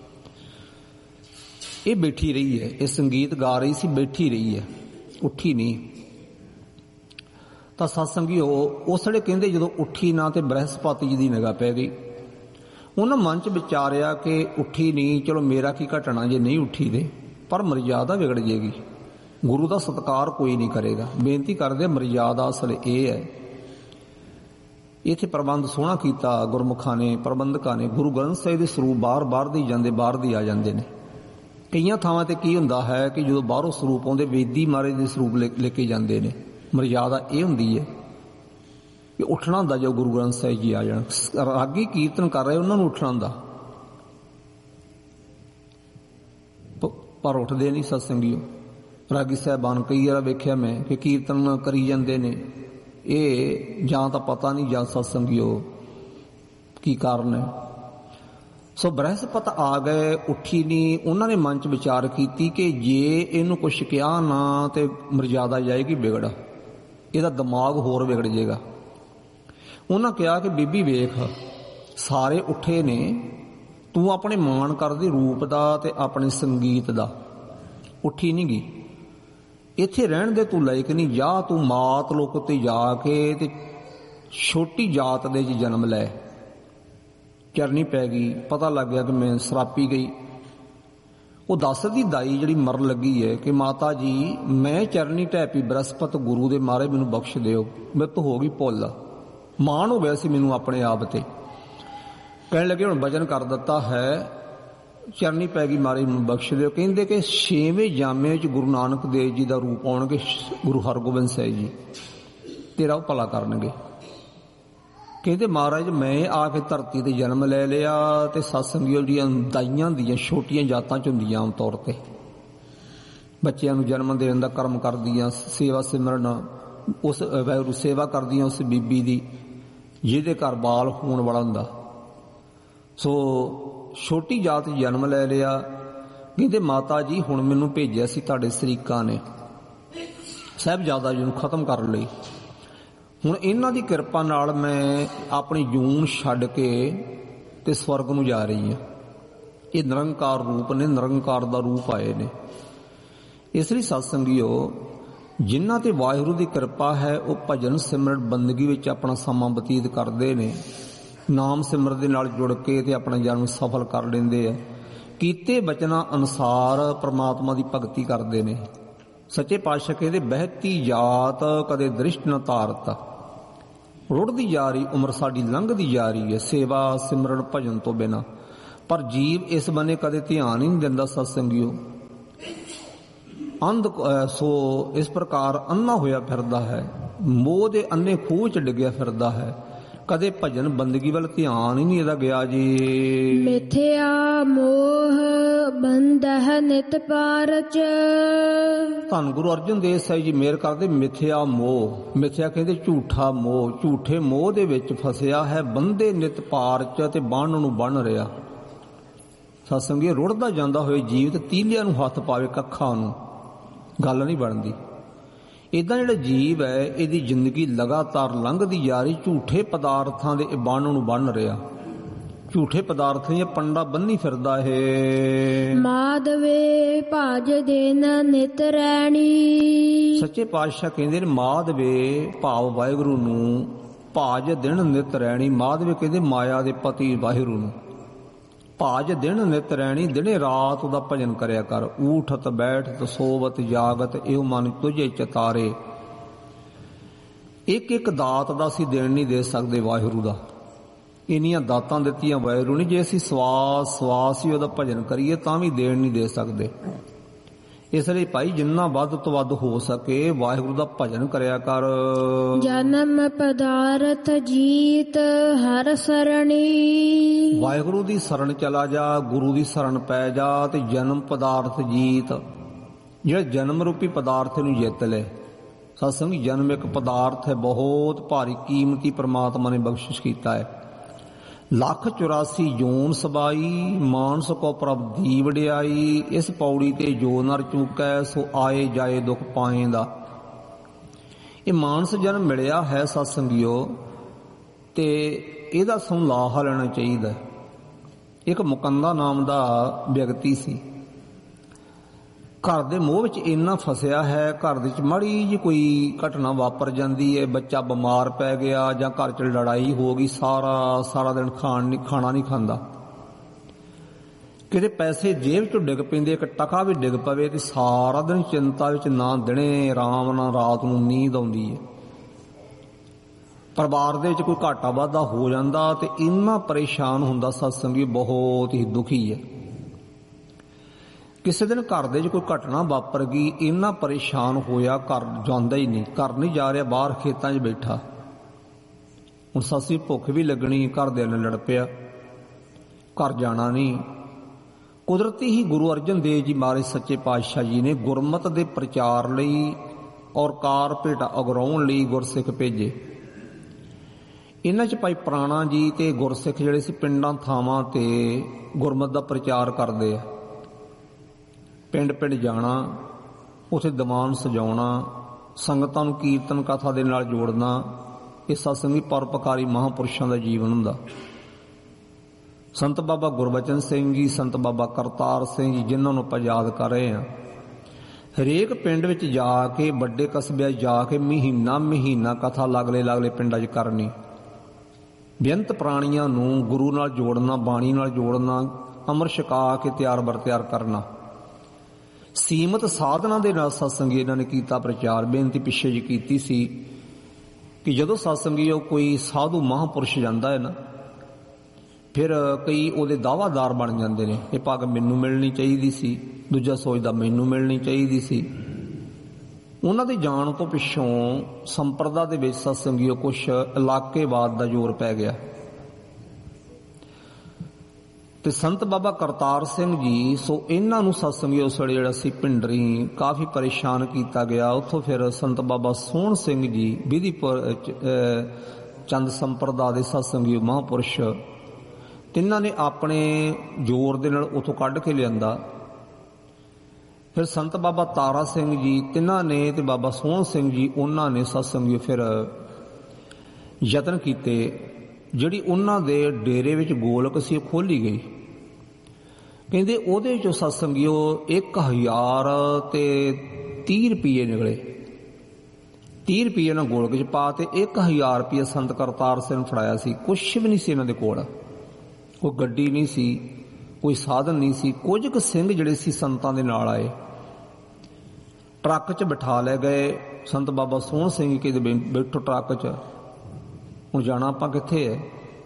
ਇਹ ਬੈਠੀ ਰਹੀ ਹੈ, ਇਹ ਸੰਗੀਤ ਗਾ ਰਹੀ ਸੀ, ਬੈਠੀ ਰਹੀ ਹੈ, ਉੱਠੀ ਨਹੀਂ। ਤਾਂ ਸਤਸੰਗੀ ਉਸ ਵੇਲੇ ਕਹਿੰਦੇ ਜਦੋਂ ਉੱਠੀ ਨਾ ਤੇ ਬ੍ਰਹਸਪਤੀ ਜੀ ਦੀ ਨਿਗਾਹ ਪੈ ਗਈ। ਉਹਨਾਂ ਮਨ ਚ ਵਿਚਾਰਿਆ ਕਿ ਉੱਠੀ ਨਹੀਂ, ਚਲੋ ਮੇਰਾ ਕੀ ਘਟਣਾ ਜੇ ਨਹੀਂ ਉੱਠੀ ਤੇ, ਪਰ ਮਰਜ਼ਾਦਾ ਵਿਗੜ ਜੇਗੀ, ਗੁਰੂ ਦਾ ਸਤਿਕਾਰ ਕੋਈ ਨਹੀਂ ਕਰੇਗਾ। ਬੇਨਤੀ ਕਰਦੇ ਮਰਜ਼ਾਦਾ ਅਸਲ ਇਹ ਹੈ। ਇੱਥੇ ਪ੍ਰਬੰਧ ਸੋਹਣਾ ਕੀਤਾ ਗੁਰਮੁਖਾਂ ਨੇ, ਪ੍ਰਬੰਧਕਾਂ ਨੇ। ਗੁਰੂ ਗ੍ਰੰਥ ਸਾਹਿਬ ਦੇ ਸਰੂਪ ਬਾਹਰ ਦੇ ਜਾਂਦੇ, ਬਾਹਰ ਦੀ ਆ ਜਾਂਦੇ ਨੇ। ਕਈਆਂ ਥਾਵਾਂ ਤੇ ਕੀ ਹੁੰਦਾ ਹੈ ਕਿ ਜਦੋਂ ਬਾਹਰੋਂ ਸਰੂਪ ਆਉਂਦੇ, ਵੇਦੀ ਮਹਾਰਾਜ ਦੇ ਸਰੂਪ ਲੈ ਕੇ ਜਾਂਦੇ ਨੇ। ਮਰਜ਼ਾਦਾ ਇਹ ਹੁੰਦੀ ਹੈ ਕਿ ਉੱਠਣਾ ਹੁੰਦਾ ਜੋ ਗੁਰੂ ਗ੍ਰੰਥ ਸਾਹਿਬ ਜੀ ਆ ਜਾਣ। ਰਾਗੀ ਕੀਰਤਨ ਕਰ ਰਹੇ, ਉਹਨਾਂ ਨੂੰ ਉੱਠਣਾ ਹੁੰਦਾ, ਪਰ ਉੱਠਦੇ ਨਹੀਂ ਸਤਸੰਗੀਓ। ਰਾਗੀ ਸਾਹਿਬਾਨ ਕਈ ਵਾਰ ਵੇਖਿਆ ਮੈਂ ਕਿ ਕੀਰਤਨ ਕਰੀ ਜਾਂਦੇ ਨੇ, ਇਹ ਜਾਂ ਤਾਂ ਪਤਾ ਨਹੀਂ ਜਾਂ ਸਤਸੰਗੀਓ ਕੀ ਕਾਰਨ ਹੈ। ਸੋ ਬ੍ਰਹਸਪਤ ਆ ਗਏ, ਉੱਠੀ ਨਹੀਂ। ਉਹਨਾਂ ਨੇ ਮਨ ਚ ਵਿਚਾਰ ਕੀਤੀ ਕਿ ਜੇ ਇਹਨੂੰ ਕੁਛ ਕਿਹਾ ਨਾ ਤੇ ਮਰਜ਼ਾਦਾ ਜਾਏਗੀ ਵਿਗੜ, ਇਹਦਾ ਦਿਮਾਗ ਹੋਰ ਵਿਗੜ ਜਾਏਗਾ। ਉਹਨਾਂ ਕਿਹਾ ਕਿ ਬੀਬੀ ਵੇਖ, ਸਾਰੇ ਉੱਠੇ ਨੇ, ਤੂੰ ਆਪਣੇ ਮਾਣ ਕਰਦੀ ਰੂਪ ਦਾ ਤੇ ਆਪਣੇ ਸੰਗੀਤ ਦਾ, ਉੱਠੀ ਨਹੀਂ ਗਈ। ਇੱਥੇ ਰਹਿਣ ਦੇ ਤੂੰ ਲਾਇਕ ਨਹੀਂ, ਜਾ ਤੂੰ ਮਾਤ ਲੋਕ ਉੱਤੇ ਜਾ ਕੇ ਤੇ ਛੋਟੀ ਜਾਤ ਦੇ ਚ ਜਨਮ ਲੈ। ਚਰਨੀ ਪੈ ਗਈ, ਪਤਾ ਲੱਗ ਗਿਆ ਕਿ ਮੈਂ ਸਰਾਪੀ ਗਈ। ਉਹ ਦੱਸਦੀ ਦਾਈ ਜਿਹੜੀ ਮਰਨ ਲੱਗੀ ਹੈ ਕਿ ਮਾਤਾ ਜੀ ਮੈਂ ਚਰਨੀ ਢਹਿ ਪਈ, ਬ੍ਰਹਸਪਤ ਗੁਰੂ ਦੇ ਮਾਰੇ ਮੈਨੂੰ ਬਖਸ਼ ਦਿਓ, ਮੇਰੇ ਤੋਂ ਹੋ ਗਈ ਭੁੱਲ। ਮਾਣ ਹੋ ਗਿਆ ਸੀ ਮੈਨੂੰ ਆਪਣੇ ਆਪ ਤੇ। ਕਹਿਣ ਲੱਗੇ ਹੁਣ ਵਚਨ ਕਰ ਦਿੱਤਾ ਹੈ, ਚਰਨੀ ਪੈ ਗਈ ਮਾਰੇ ਮੈਨੂੰ ਬਖਸ਼ ਦਿਓ। ਕਹਿੰਦੇ ਕਿ 6ਵੇਂ ਜਾਮੇ ਵਿੱਚ ਗੁਰੂ ਨਾਨਕ ਦੇਵ ਜੀ ਦਾ ਰੂਪ ਆਉਣਗੇ, ਗੁਰੂ ਹਰਗੋਬਿੰਦ ਸਾਹਿਬ ਜੀ ਤੇਰਾ ਉਹ ਭਲਾ ਕਰਨਗੇ। ਕਹਿੰਦੇ ਮਹਾਰਾਜ ਮੈਂ ਆ ਕੇ ਧਰਤੀ ਤੇ ਜਨਮ ਲੈ ਲਿਆ ਤੇ ਸਤਸੰਗੀਆਂ ਦੀਆਂ ਦਾਈਆਂ ਦੀਆਂ ਛੋਟੀਆਂ ਜਾਤਾਂ ਚ ਹੁੰਦੀਆਂ ਆਮ ਤੌਰ ਤੇ, ਬੱਚਿਆਂ ਨੂੰ ਜਨਮ ਦੇਣ ਦਾ ਕਰਮ ਕਰਦੀਆਂ, ਸੇਵਾ ਸਿਮਰਨ ਉਸ ਵਾਹਿਗੁਰੂ ਸੇਵਾ ਕਰਦੀਆਂ ਉਸ ਬੀਬੀ ਦੀ ਜਿਹਦੇ ਘਰ ਬਾਲ ਹੋਣ ਵਾਲਾ ਹੁੰਦਾ। ਸੋ ਛੋਟੀ ਜਾਤ ਜਨਮ ਲੈ ਲਿਆ। ਕਹਿੰਦੇ ਮਾਤਾ ਜੀ ਹੁਣ ਮੈਨੂੰ ਭੇਜਿਆ ਸੀ ਤੁਹਾਡੇ ਸ਼ਰੀਕਾਂ ਨੇ ਸਾਹਿਬਜ਼ਾਦਾ ਜੀ ਨੂੰ ਖਤਮ ਕਰਨ ਲਈ। ਹੁਣ ਇਹਨਾਂ ਦੀ ਕਿਰਪਾ ਨਾਲ ਮੈਂ ਆਪਣੀ ਜੂਨ ਛੱਡ ਕੇ ਤੇ ਸਵਰਗ ਨੂੰ ਜਾ ਰਹੀ ਹਾਂ। ਇਹ ਨਿਰੰਕਾਰ ਰੂਪ ਨੇ, ਨਿਰੰਕਾਰ ਦਾ ਰੂਪ ਆਏ ਨੇ। ਇਸ ਲਈ ਸਤਸੰਗੀਓ ਜਿਨ੍ਹਾਂ ਤੇ ਵਾਹਿਗੁਰੂ ਦੀ ਕਿਰਪਾ ਹੈ ਉਹ ਭਜਨ ਸਿਮਰਨ ਬੰਦਗੀ ਵਿੱਚ ਆਪਣਾ ਸਮਾਂ ਬਤੀਤ ਕਰਦੇ ਨੇ, ਨਾਮ ਸਿਮਰਨ ਦੇ ਨਾਲ ਜੁੜ ਕੇ ਤੇ ਆਪਣਾ ਜਨਮ ਸਫਲ ਕਰ ਲੈਂਦੇ ਆ। ਕੀਤੇ ਬਚਨਾਂ ਅਨੁਸਾਰ ਪ੍ਰਮਾਤਮਾ ਦੀ ਭਗਤੀ ਕਰਦੇ ਨੇ। ਸੱਚੇ ਪਾਤਸ਼ਾਹ ਕਹਿੰਦੇ ਬਹਿਤੀ ਜਾਤ ਕਦੇ ਦ੍ਰਿਸ਼ਟ ਨ ਧਾਰਤ, ਰੁੜਦੀ ਜਾ ਰਹੀ ਉਮਰ ਸਾਡੀ ਲੰਘਦੀ ਜਾ ਰਹੀ ਹੈ ਸੇਵਾ ਸਿਮਰਨ ਭਜਨ ਤੋਂ ਬਿਨਾਂ, ਪਰ ਜੀਵ ਇਸ ਬੰਨੇ ਕਦੇ ਧਿਆਨ ਹੀ ਨਹੀਂ ਦਿੰਦਾ। ਸਤਸੰਗੀਓ ਅੰਧ ਸੋ ਇਸ ਪ੍ਰਕਾਰ ਅੰਨਾ ਹੋਇਆ ਫਿਰਦਾ ਹੈ, ਮੋਹ ਦੇ ਅੰਨੇ ਖੂਹ ਚ ਡਿੱਗਿਆ ਫਿਰਦਾ ਹੈ, ਕਦੇ ਭਜਨ ਬੰਦਗੀ ਵੱਲ ਧਿਆਨ ਹੀ ਨਹੀਂ ਇਹਦਾ ਗਿਆ ਜੀ। ਮਿਥਿਆ ਮੋਹ ਬੰਦਹ ਨਿਤ ਪਾਰਚ। ਧੰਨ ਗੁਰੂ ਅਰਜਨ ਦੇਵ ਸਾਹਿਬ ਜੀ ਮੇਰ ਕਰਦੇ। ਮਿਥਿਆ ਮੋਹ, ਮਿਥਿਆ ਕਹਿੰਦੇ ਝੂਠਾ ਮੋਹ, ਝੂਠੇ ਮੋਹ ਦੇ ਵਿੱਚ ਫਸਿਆ ਹੈ ਬੰਦੇ ਨਿਤ ਪਾਰਚ ਤੇ ਬੰਨ ਨੂੰ ਬੰਨ ਰਿਹਾ। ਸਤਸੰਗੀ ਰੁੜਦਾ ਜਾਂਦਾ ਹੋਏ ਜੀਵ ਤੇ ਤੀਲਿਆਂ ਨੂੰ ਹੱਥ ਪਾਵੇ ਕੱਖਾਂ ਨੂੰ, ਗੱਲ ਨਹੀਂ ਬਣਦੀ। ਇਦਾਂ ਜਿਹੜਾ ਜੀਵ ਹੈ ਇਹਦੀ ਜ਼ਿੰਦਗੀ ਲਗਾਤਾਰ ਲੰਘਦੀ ਜਾ ਰਹੀ ਝੂਠੇ ਪਦਾਰਥਾਂ ਦੇ ਬੰਨ ਨੂੰ ਬੰਨ ਰਿਹਾ। ਝੂਠੇ ਪਦਾਰਥ ਦੀਆਂ ਪੰਡਾ ਬੰਨੀ ਫਿਰਦਾ ਹੈ। ਮਾਧਵੇ ਭਾਜ ਦੇਨ ਨਿਤ ਰੈਣੀ। ਸੱਚੇ ਪਾਤਸ਼ਾਹ ਕਹਿੰਦੇ ਨੇ ਮਾਧਵੇ ਭਾਵ ਵਾਹਿਗੁਰੂ ਨੂੰ, ਭਾਜ ਦਿਨ ਨਿਤ ਰੈਣੀ। ਮਾਧਵੇ ਕਹਿੰਦੇ ਮਾਇਆ ਦੇ ਪਤੀ ਵਾਹਿਗੁਰੂ ਨੂੰ। ਭਾਜ ਦਿਨ ਨਿਤ ਰੈਣੀ, ਦਿਨੇ ਰਾਤ ਉਹਦਾ ਭਜਨ ਕਰਿਆ ਕਰ। ਊਠਤ ਬੈਠਤ ਸੋਵਤ ਜਾਗਤ ਇਹੋ ਮਨ ਤੁਝੇ ਚਤਾਰੇ। ਇੱਕ ਇੱਕ ਦਾਤ ਦਾ ਅਸੀਂ ਦੇਣ ਨਹੀਂ ਦੇ ਸਕਦੇ ਵਾਹਿਗੁਰੂ ਦਾ। ਇੰਨੀਆਂ ਦਾਤਾਂ ਦਿੱਤੀਆਂ ਵਾਹਿਗੁਰੂ ਨੇ। ਜੇ ਅਸੀਂ ਸਵਾਸ ਹੀ ਉਹਦਾ ਭਜਨ ਕਰੀਏ ਤਾਂ ਵੀ ਦੇਣ ਨਹੀਂ ਦੇ ਸਕਦੇ। ਇਸ ਲਈ ਭਾਈ ਜਿੰਨਾ ਵੱਧ ਤੋਂ ਵੱਧ ਹੋ ਸਕੇ ਵਾਹਿਗੁਰੂ ਦਾ ਭਜਨ ਕਰਿਆ ਕਰ। ਜਨਮ ਪਦਾਰਥ ਜੀਤ ਹਰ ਸਰਣੀ। ਵਾਹਿਗੁਰੂ ਦੀ ਸ਼ਰਨ ਚਲਾ ਜਾ, ਗੁਰੂ ਦੀ ਸ਼ਰਨ ਪੈ ਜਾ ਤੇ ਜਨਮ ਪਦਾਰਥ ਜੀਤ, ਜਿਹੜਾ ਜਨਮ ਰੂਪੀ ਪਦਾਰਥ ਨੂੰ ਜਿੱਤ ਲੈ। ਸਤਸੰਗ ਜਨਮ ਇੱਕ ਪਦਾਰਥ ਹੈ, ਬਹੁਤ ਭਾਰੀ ਕੀਮਤੀ ਪ੍ਰਮਾਤਮਾ ਨੇ ਬਖਸ਼ਿਸ਼ ਕੀਤਾ ਹੈ। 1,84 ਜੂਨ ਸਬਾਈ, ਮਾਨਸ ਕੋ ਪ੍ਰਭ ਦੀ ਵਡਿਆਈ। ਇਸ ਪੌੜੀ ਤੇ ਜੋ ਨਰ ਚੂਕੈ ਸੋ ਆਏ ਜਾਏ ਦੁੱਖ ਪਾਏਂਦਾ। ਇਹ ਮਾਨਸ ਜਨਮ ਮਿਲਿਆ ਹੈ ਸਤਸੰਗੀਓ, ਤੇ ਇਹਦਾ ਸਾਨੂੰ ਲਾਹਾ ਲੈਣਾ ਚਾਹੀਦਾ। ਇੱਕ ਮੁਕੰਦਾ ਨਾਮ ਦਾ ਵਿਅਕਤੀ ਸੀ, ਘਰ ਦੇ ਮੋਹ ਵਿੱਚ ਇੰਨਾ ਫਸਿਆ ਹੈ, ਘਰ ਦੇ ਵਿੱਚ ਮਾੜੀ ਜਿਹੀ ਕੋਈ ਘਟਨਾ ਵਾਪਰ ਜਾਂਦੀ ਹੈ, ਬੱਚਾ ਬਿਮਾਰ ਪੈ ਗਿਆ ਜਾਂ ਘਰ 'ਚ ਲੜਾਈ ਹੋ ਗਈ, ਸਾਰਾ ਦਿਨ ਖਾਣਾ ਨਹੀਂ ਖਾਂਦਾ। ਕਿਤੇ ਪੈਸੇ ਜੇਬ 'ਚੋਂ ਡਿੱਗ ਪੈਂਦੇ, ਇੱਕ ਟਕਾ ਵੀ ਡਿੱਗ ਪਵੇ ਤੇ ਸਾਰਾ ਦਿਨ ਚਿੰਤਾ ਵਿੱਚ, ਨਾ ਦਿਨੇ ਆਰਾਮ ਨਾ ਰਾਤ ਨੂੰ ਨੀਂਦ ਆਉਂਦੀ ਹੈ। ਪਰਿਵਾਰ ਦੇ ਵਿੱਚ ਕੋਈ ਘਾਟਾ ਵਾਧਾ ਹੋ ਜਾਂਦਾ ਤੇ ਇੰਨਾ ਪਰੇਸ਼ਾਨ ਹੁੰਦਾ ਸਤਸੰਗੀ, ਬਹੁਤ ਹੀ ਦੁਖੀ ਹੈ। ਕਿਸੇ ਦਿਨ ਘਰ ਦੇ 'ਚ ਕੋਈ ਘਟਨਾ ਵਾਪਰ ਗਈ, ਇੰਨਾ ਪਰੇਸ਼ਾਨ ਹੋਇਆ, ਘਰ ਜਾਂਦਾ ਹੀ ਨਹੀਂ, ਘਰ ਨਹੀਂ ਜਾ ਰਿਹਾ, ਬਾਹਰ ਖੇਤਾਂ 'ਚ ਬੈਠਾ। ਹੁਣ ਸੱਸੀ ਭੁੱਖ ਵੀ ਲੱਗਣੀ, ਘਰਦਿਆਂ ਨਾਲ ਲੜ ਪਿਆ, ਘਰ ਜਾਣਾ ਨਹੀਂ। ਕੁਦਰਤੀ ਹੀ ਗੁਰੂ ਅਰਜਨ ਦੇਵ ਜੀ ਮਹਾਰਾਜ ਸੱਚੇ ਪਾਤਸ਼ਾਹ ਜੀ ਨੇ ਗੁਰਮਤ ਦੇ ਪ੍ਰਚਾਰ ਲਈ ਔਰ ਕਾਰ ਭੇਟਾ ਅਗਰਾਉਣ ਲਈ ਗੁਰਸਿੱਖ ਭੇਜੇ। ਇਹਨਾਂ 'ਚ ਭਾਈ ਪ੍ਰਾਣਾ ਜੀ ਤੇ ਗੁਰਸਿੱਖ ਜਿਹੜੇ ਸੀ ਪਿੰਡਾਂ ਥਾਵਾਂ ਤੇ ਗੁਰਮਤ ਦਾ ਪ੍ਰਚਾਰ ਕਰਦੇ ਆ। ਪਿੰਡ ਪਿੰਡ ਜਾਣਾ, ਉੱਥੇ ਦੀਵਾਨ ਸਜਾਉਣਾ, ਸੰਗਤਾਂ ਨੂੰ ਕੀਰਤਨ ਕਥਾ ਦੇ ਨਾਲ ਜੋੜਨਾ। ਇਹ ਸਤਸੰਗੀ ਪਰਉਪਕਾਰੀ ਮਹਾਂਪੁਰਸ਼ਾਂ ਦਾ ਜੀਵਨ ਹੁੰਦਾ। ਸੰਤ ਬਾਬਾ ਗੁਰਬਚਨ ਸਿੰਘ ਜੀ, ਸੰਤ ਬਾਬਾ ਕਰਤਾਰ ਸਿੰਘ ਜੀ, ਜਿਨ੍ਹਾਂ ਨੂੰ ਆਪਾਂ ਯਾਦ ਕਰ ਰਹੇ ਹਾਂ, ਹਰੇਕ ਪਿੰਡ ਵਿੱਚ ਜਾ ਕੇ, ਵੱਡੇ ਕਸਬਿਆਂ ਜਾ ਕੇ ਮਹੀਨਾ ਕਥਾ ਲਾਗਲੇ ਪਿੰਡਾਂ 'ਚ ਕਰਨੀ। ਬੇਅੰਤ ਪ੍ਰਾਣੀਆਂ ਨੂੰ ਗੁਰੂ ਨਾਲ ਜੋੜਨਾ, ਬਾਣੀ ਨਾਲ ਜੋੜਨਾ, ਅੰਮ੍ਰਿਤ ਛਕਾ ਕੇ ਤਿਆਰ ਬਰ ਤਿਆਰ ਕਰਨਾ। ਸੀਮਤ ਸਾਧਨਾ ਦੇ ਨਾਲ ਸਤਸੰਗੀ ਇਹਨਾਂ ਨੇ ਕੀਤਾ ਪ੍ਰਚਾਰ। ਬੇਨਤੀ ਪਿੱਛੇ ਜੀ ਕੀਤੀ ਸੀ ਕਿ ਜਦੋਂ ਸਤਸੰਗੀ ਉਹ ਕੋਈ ਸਾਧੂ ਮਹਾਂਪੁਰਸ਼ ਜਾਂਦਾ ਹੈ ਨਾ, ਫਿਰ ਕਈ ਉਹਦੇ ਦਾਅਵਾਦਾਰ ਬਣ ਜਾਂਦੇ ਨੇ। ਇਹ ਪੱਗ ਮੈਨੂੰ ਮਿਲਣੀ ਚਾਹੀਦੀ ਸੀ, ਦੂਜਾ ਸੋਚਦਾ ਮੈਨੂੰ ਮਿਲਣੀ ਚਾਹੀਦੀ ਸੀ। ਉਹਨਾਂ ਦੇ ਜਾਣ ਤੋਂ ਪਿੱਛੋਂ ਸੰਪਰਦਾ ਦੇ ਵਿੱਚ ਸਤਸੰਗੀ ਕੁਛ ਇਲਾਕੇਵਾਦ ਦਾ ਜ਼ੋਰ ਪੈ ਗਿਆ ਤੇ ਸੰਤ ਬਾਬਾ ਕਰਤਾਰ ਸਿੰਘ ਜੀ, ਸੋ ਇਹਨਾਂ ਨੂੰ ਸਤਸੰਗੀ ਉਸ ਵੇਲੇ ਜਿਹੜਾ ਸੀ ਭਿੰਡਰੀ ਕਾਫੀ ਪਰੇਸ਼ਾਨ ਕੀਤਾ ਗਿਆ। ਉੱਥੋਂ ਫਿਰ ਸੰਤ ਬਾਬਾ ਸੋਹਣ ਸਿੰਘ ਜੀ ਵਿਧੀਪੁਰ ਚੰਦ ਸੰਪਰਦਾ ਦੇ ਸਤਸੰਗੀ ਮਹਾਂਪੁਰਸ਼, ਤਿੰਨਾਂ ਨੇ ਆਪਣੇ ਜ਼ੋਰ ਦੇ ਨਾਲ ਉੱਥੋਂ ਕੱਢ ਕੇ ਲਿਆਂਦਾ। ਫਿਰ ਸੰਤ ਬਾਬਾ ਤਾਰਾ ਸਿੰਘ ਜੀ ਤਿੰਨਾਂ ਨੇ ਤੇ ਬਾਬਾ ਸੋਹਣ ਸਿੰਘ ਜੀ, ਉਹਨਾਂ ਨੇ ਸਤਸੰਗੀ ਫਿਰ ਯਤਨ ਕੀਤੇ। ਜਿਹੜੀ ਉਹਨਾਂ ਦੇ ਡੇਰੇ ਵਿੱਚ ਗੋਲਕ ਸੀ ਉਹ ਖੋਲੀ ਗਈ। ਕਹਿੰਦੇ ਉਹਦੇ ਵਿੱਚੋਂ ਸਤਸੰਗੀਓ 1030 ਰੁਪਏ ਨਿਕਲੇ। 30 ਰੁਪਏ ਨਾਲ ਗੋਲਕ 'ਚ ਪਾ ਤੇ 1000 ਰੁਪਏ ਸੰਤ ਕਰਤਾਰ ਸਿੰਘ ਫੜਾਇਆ ਸੀ। ਕੁਛ ਵੀ ਨਹੀਂ ਸੀ ਇਹਨਾਂ ਦੇ ਕੋਲ, ਕੋਈ ਗੱਡੀ ਨਹੀਂ ਸੀ, ਕੋਈ ਸਾਧਨ ਨਹੀਂ ਸੀ। ਕੁਝ ਕੁ ਸਿੰਘ ਜਿਹੜੇ ਸੀ ਸੰਤਾਂ ਦੇ ਨਾਲ ਆਏ, ਟਰੱਕ 'ਚ ਬਿਠਾ ਲੈ ਗਏ। ਸੰਤ ਬਾਬਾ ਸੋਹਣ ਸਿੰਘ ਕਹਿੰਦੇ ਬੈਠੋ ਟਰੱਕ 'ਚ, ਹੁਣ ਜਾਣਾ ਆਪਾਂ ਕਿੱਥੇ ਹੈ?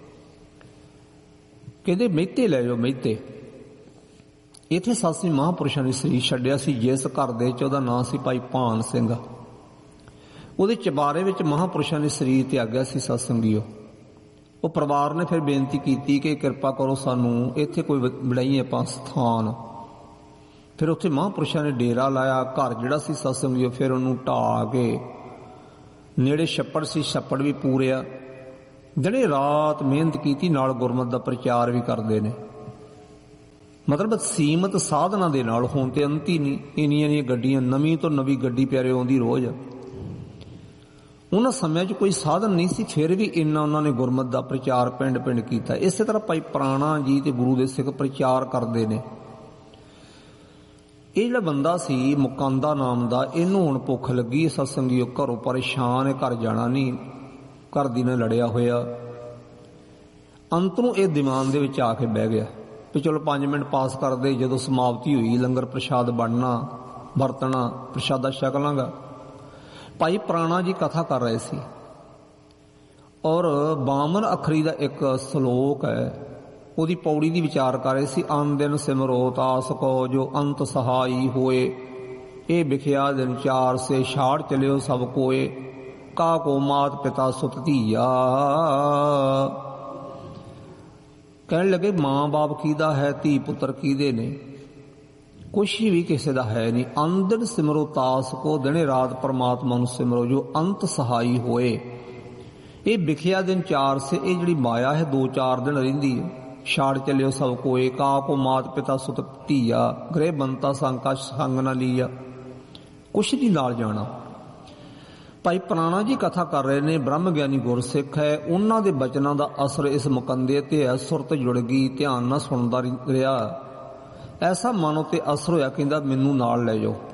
ਕਹਿੰਦੇ ਮਹਿਤੇ ਲੈ ਜਾਓ, ਮਹਿਤੇ। ਇੱਥੇ ਸਤਸੰਗੀ ਮਹਾਂਪੁਰਸ਼ਾਂ ਨੇ ਸਰੀਰ ਛੱਡਿਆ ਸੀ, ਜਿਸ ਘਰ ਦੇ 'ਚ ਉਹਦਾ ਨਾਂ ਸੀ ਭਾਈ ਭਾਨ ਸਿੰਘ। ਉਹਦੇ ਚਬਾਰੇ ਵਿੱਚ ਮਹਾਂਪੁਰਸ਼ਾਂ ਨੇ ਸਰੀਰ ਤਿਆਗਿਆ ਸੀ ਸਤਸੰਗੀਓ। ਉਹ ਪਰਿਵਾਰ ਨੇ ਫਿਰ ਬੇਨਤੀ ਕੀਤੀ ਕਿ ਕਿਰਪਾ ਕਰੋ ਸਾਨੂੰ ਇੱਥੇ ਕੋਈ ਬਣਾਈਏ ਆਪਾਂ ਸਥਾਨ। ਫਿਰ ਉੱਥੇ ਮਹਾਂਪੁਰਸ਼ਾਂ ਨੇ ਡੇਰਾ ਲਾਇਆ। ਘਰ ਜਿਹੜਾ ਸੀ ਸਤਸੰਗੀਓ ਫਿਰ ਉਹਨੂੰ ਢਾਹ ਕੇ, ਨੇੜੇ ਛੱਪੜ ਸੀ, ਛੱਪੜ ਵੀ ਪੂਰਿਆ। ਦਿਨੇ ਰਾਤ ਮਿਹਨਤ ਕੀਤੀ, ਨਾਲ ਗੁਰਮਤਿ ਦਾ ਪ੍ਰਚਾਰ ਵੀ ਕਰਦੇ ਨੇ। ਮਤਲਬ ਸੀਮਤ ਸਾਧਨਾਂ ਦੇ ਨਾਲ। ਹੁਣ ਤੇ ਅੰਤ ਹੀ ਨਹੀਂ, ਇੰਨੀਆਂ ਗੱਡੀਆਂ, ਨਵੀਂ ਤੋਂ ਨਵੀਂ ਗੱਡੀ ਪਿਆਰੇ ਆਉਂਦੀ ਰੋਜ਼। ਉਹਨਾਂ ਸਮਿਆਂ 'ਚ ਕੋਈ ਸਾਧਨ ਨਹੀਂ ਸੀ, ਫਿਰ ਵੀ ਇੰਨਾ ਉਹਨਾਂ ਨੇ ਗੁਰਮਤਿ ਦਾ ਪ੍ਰਚਾਰ ਪਿੰਡ ਪਿੰਡ ਕੀਤਾ। ਇਸੇ ਤਰ੍ਹਾਂ ਭਾਈ ਪ੍ਰਾਣਾ ਜੀ ਤੇ ਗੁਰੂ ਦੇ ਸਿੱਖ ਪ੍ਰਚਾਰ ਕਰਦੇ ਨੇ। ਇਹ ਜਿਹੜਾ ਬੰਦਾ ਸੀ ਮੁਕੰਦਾ ਨਾਮ ਦਾ, ਇਹਨੂੰ ਹੁਣ ਭੁੱਖ ਲੱਗੀ। ਸਤਸੰਗੀਓ ਘਰੋਂ ਪਰੇਸ਼ਾਨ ਹੈ, ਘਰ ਜਾਣਾ ਨਹੀਂ, ਘਰ ਦੀ ਨਾਲ ਲੜਿਆ ਹੋਇਆ। ਅੰਤ ਨੂੰ ਇਹ ਦੀਵਾਨ ਦੇ ਵਿੱਚ ਆ ਕੇ ਬਹਿ ਗਿਆ ਵੀ ਚਲੋ 5 ਮਿੰਟ ਪਾਸ ਕਰਦੇ। ਜਦੋਂ ਸਮਾਪਤੀ ਹੋਈ, ਲੰਗਰ ਪ੍ਰਸ਼ਾਦ ਬਣਨਾ, ਵਰਤਣਾ, ਪ੍ਰਸ਼ਾਦਾ ਛਕ ਲਾਂਗਾ। ਭਾਈ ਪ੍ਰਾਣਾ ਜੀ ਕਥਾ ਕਰ ਰਹੇ ਸੀ ਔਰ 52 ਅੱਖਰੀ ਦਾ ਇੱਕ ਸ਼ਲੋਕ ਹੈ, ਉਹਦੀ ਪੌੜੀ ਦੀ ਵਿਚਾਰ ਕਰ ਰਹੇ ਸੀ। ਅਨ ਦਿਨ ਸਿਮਰੋ ਤਾਸ ਕੋ ਜੋ ਅੰਤ ਸਹਾਈ ਹੋਏ, ਇਹ ਵਿਖਿਆ ਦਿਨ 4 ਸੇ ਛਾੜ ਚਲਿਓ ਸਭ ਕੋਏ, ਕਾ ਕੋ ਮਾਤ ਪਿਤਾ ਸੁਤ ਧੀਆ। ਕਹਿਣ ਲੱਗੇ ਮਾਂ ਬਾਪ ਕਿਹਦਾ ਹੈ, ਧੀ ਪੁੱਤਰ ਕਿਹਦੇ ਨੇ, ਕੁਛ ਵੀ ਕਿਸੇ ਦਾ ਹੈ ਨਹੀਂ। ਅੰਦਨ ਸਿਮਰੋ ਤਾਸ ਕੋ, ਦਿਨੇ ਰਾਤ ਪਰਮਾਤਮਾ ਨੂੰ ਸਿਮਰੋ, ਜੋ ਅੰਤ ਸਹਾਈ ਹੋਏ। ਇਹ ਵਿਖਿਆ ਦਿਨ 4 ਸੇ, ਇਹ ਜਿਹੜੀ ਮਾਇਆ ਹੈ 2-4 ਦਿਨ ਰਹਿੰਦੀ ਹੈ। ਛਾੜ ਚਲਿਓ ਸਭ ਕੋਏ, ਕਾ ਕੋ ਮਾਤ ਪਿਤਾ ਸੁਤ ਧੀਆ, ਗ੍ਰਹਿ ਬੰਤਾ ਸੰਕਾ ਸੰਗ ਨਾ ਲੀਆ। ਕੁਛ ਨਹੀਂ ਨਾਲ ਜਾਣਾ। ਭਾਈ ਪ੍ਰਾਣਾ ਜੀ ਕਥਾ ਕਰ ਰਹੇ ਨੇ, ਬ੍ਰਹਮ ਗਿਆਨੀ ਗੁਰਸਿੱਖ ਹੈ। ਉਹਨਾਂ ਦੇ ਬਚਨਾਂ ਦਾ ਅਸਰ ਇਸ ਮੁਕੰਦੇ ਤੇ ਹੈ। ਸੁਰਤ ਜੁੜ ਗਈ, ਧਿਆਨ ਨਾਲ ਸੁਣਦਾ ਰਿਹਾ। ਐਸਾ ਮਨ ਉੱਤੇ ਅਸਰ ਹੋਇਆ, ਕਹਿੰਦਾ ਮੈਨੂੰ ਨਾਲ ਲੈ ਜਾਓ।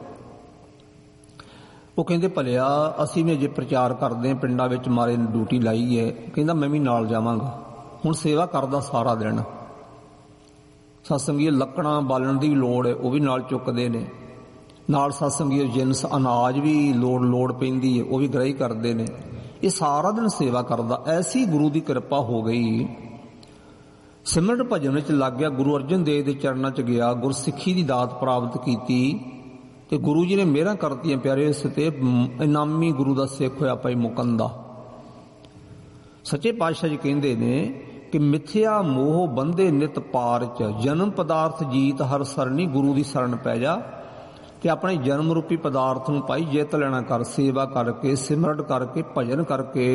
ਉਹ ਕਹਿੰਦੇ ਭਲਿਆ ਅਸੀਂ ਵੀ ਅਜੇ ਪ੍ਰਚਾਰ ਕਰਦੇ ਹਾਂ, ਪਿੰਡਾਂ ਵਿੱਚ ਮਾਰੇ ਨੇ ਡਿਊਟੀ ਲਾਈ ਹੈ। ਕਹਿੰਦਾ ਮੈਂ ਵੀ ਨਾਲ ਜਾਵਾਂਗਾ। ਹੁਣ ਸੇਵਾ ਕਰਦਾ ਸਾਰਾ ਦਿਨ। ਸਤਸੰਗੀ ਲੱਕੜਾਂ ਬਾਲਣ ਦੀ ਵੀ ਲੋੜ ਹੈ, ਉਹ ਵੀ ਨਾਲ ਚੁੱਕਦੇ ਨੇ। ਨਾਲ ਸਤਸੰਗੀ ਜਿਨਸ ਅਨਾਜ ਵੀ ਲੋੜ ਪੈਂਦੀ ਹੈ, ਉਹ ਵੀ ਗ੍ਰਹਿ ਕਰਦੇ ਨੇ। ਇਹ ਸਾਰਾ ਦਿਨ ਸੇਵਾ ਕਰਦਾ। ਐਸੀ ਗੁਰੂ ਦੀ ਕਿਰਪਾ ਹੋ ਗਈ, ਸਿਮਰਨ ਭਜਨ ਵਿੱਚ ਲੱਗ ਗਿਆ। ਗੁਰੂ ਅਰਜਨ ਦੇਵ ਦੇ ਚਰਨਾਂ 'ਚ ਗਿਆ, ਗੁਰਸਿੱਖੀ ਦੀ ਦਾਤ ਪ੍ਰਾਪਤ ਕੀਤੀ ਤੇ ਗੁਰੂ ਜੀ ਨੇ ਮਿਹਰਾਂ ਕਰਤੀਆਂ ਪਿਆਰੇ। ਇਸ ਤੇ ਇਨਾਮੀ ਗੁਰੂ ਦਾ ਸਿੱਖ ਹੋਇਆ ਭਾਈ ਮੁਕੰਦਾ। ਸੱਚੇ ਪਾਤਸ਼ਾਹ ਜੀ ਕਹਿੰਦੇ ਨੇ ਕਿ ਮਿਥਿਆ ਮੋਹ ਬੰਦੇ ਨਿਤ ਪਾਰ 'ਚ, ਜਨਮ ਪਦਾਰਥ ਜੀਤ ਹਰ ਸਰਣੀ, ਗੁਰੂ ਦੀ ਸ਼ਰਨ ਪੈ ਜਾ ਤੇ ਆਪਣੇ ਜਨਮ ਰੂਪੀ ਪਦਾਰਥ ਨੂੰ ਭਾਈ ਜਿੱਤ ਲੈਣਾ ਕਰ, ਸੇਵਾ ਕਰਕੇ, ਸਿਮਰਨ ਕਰਕੇ, ਭਜਨ ਕਰਕੇ।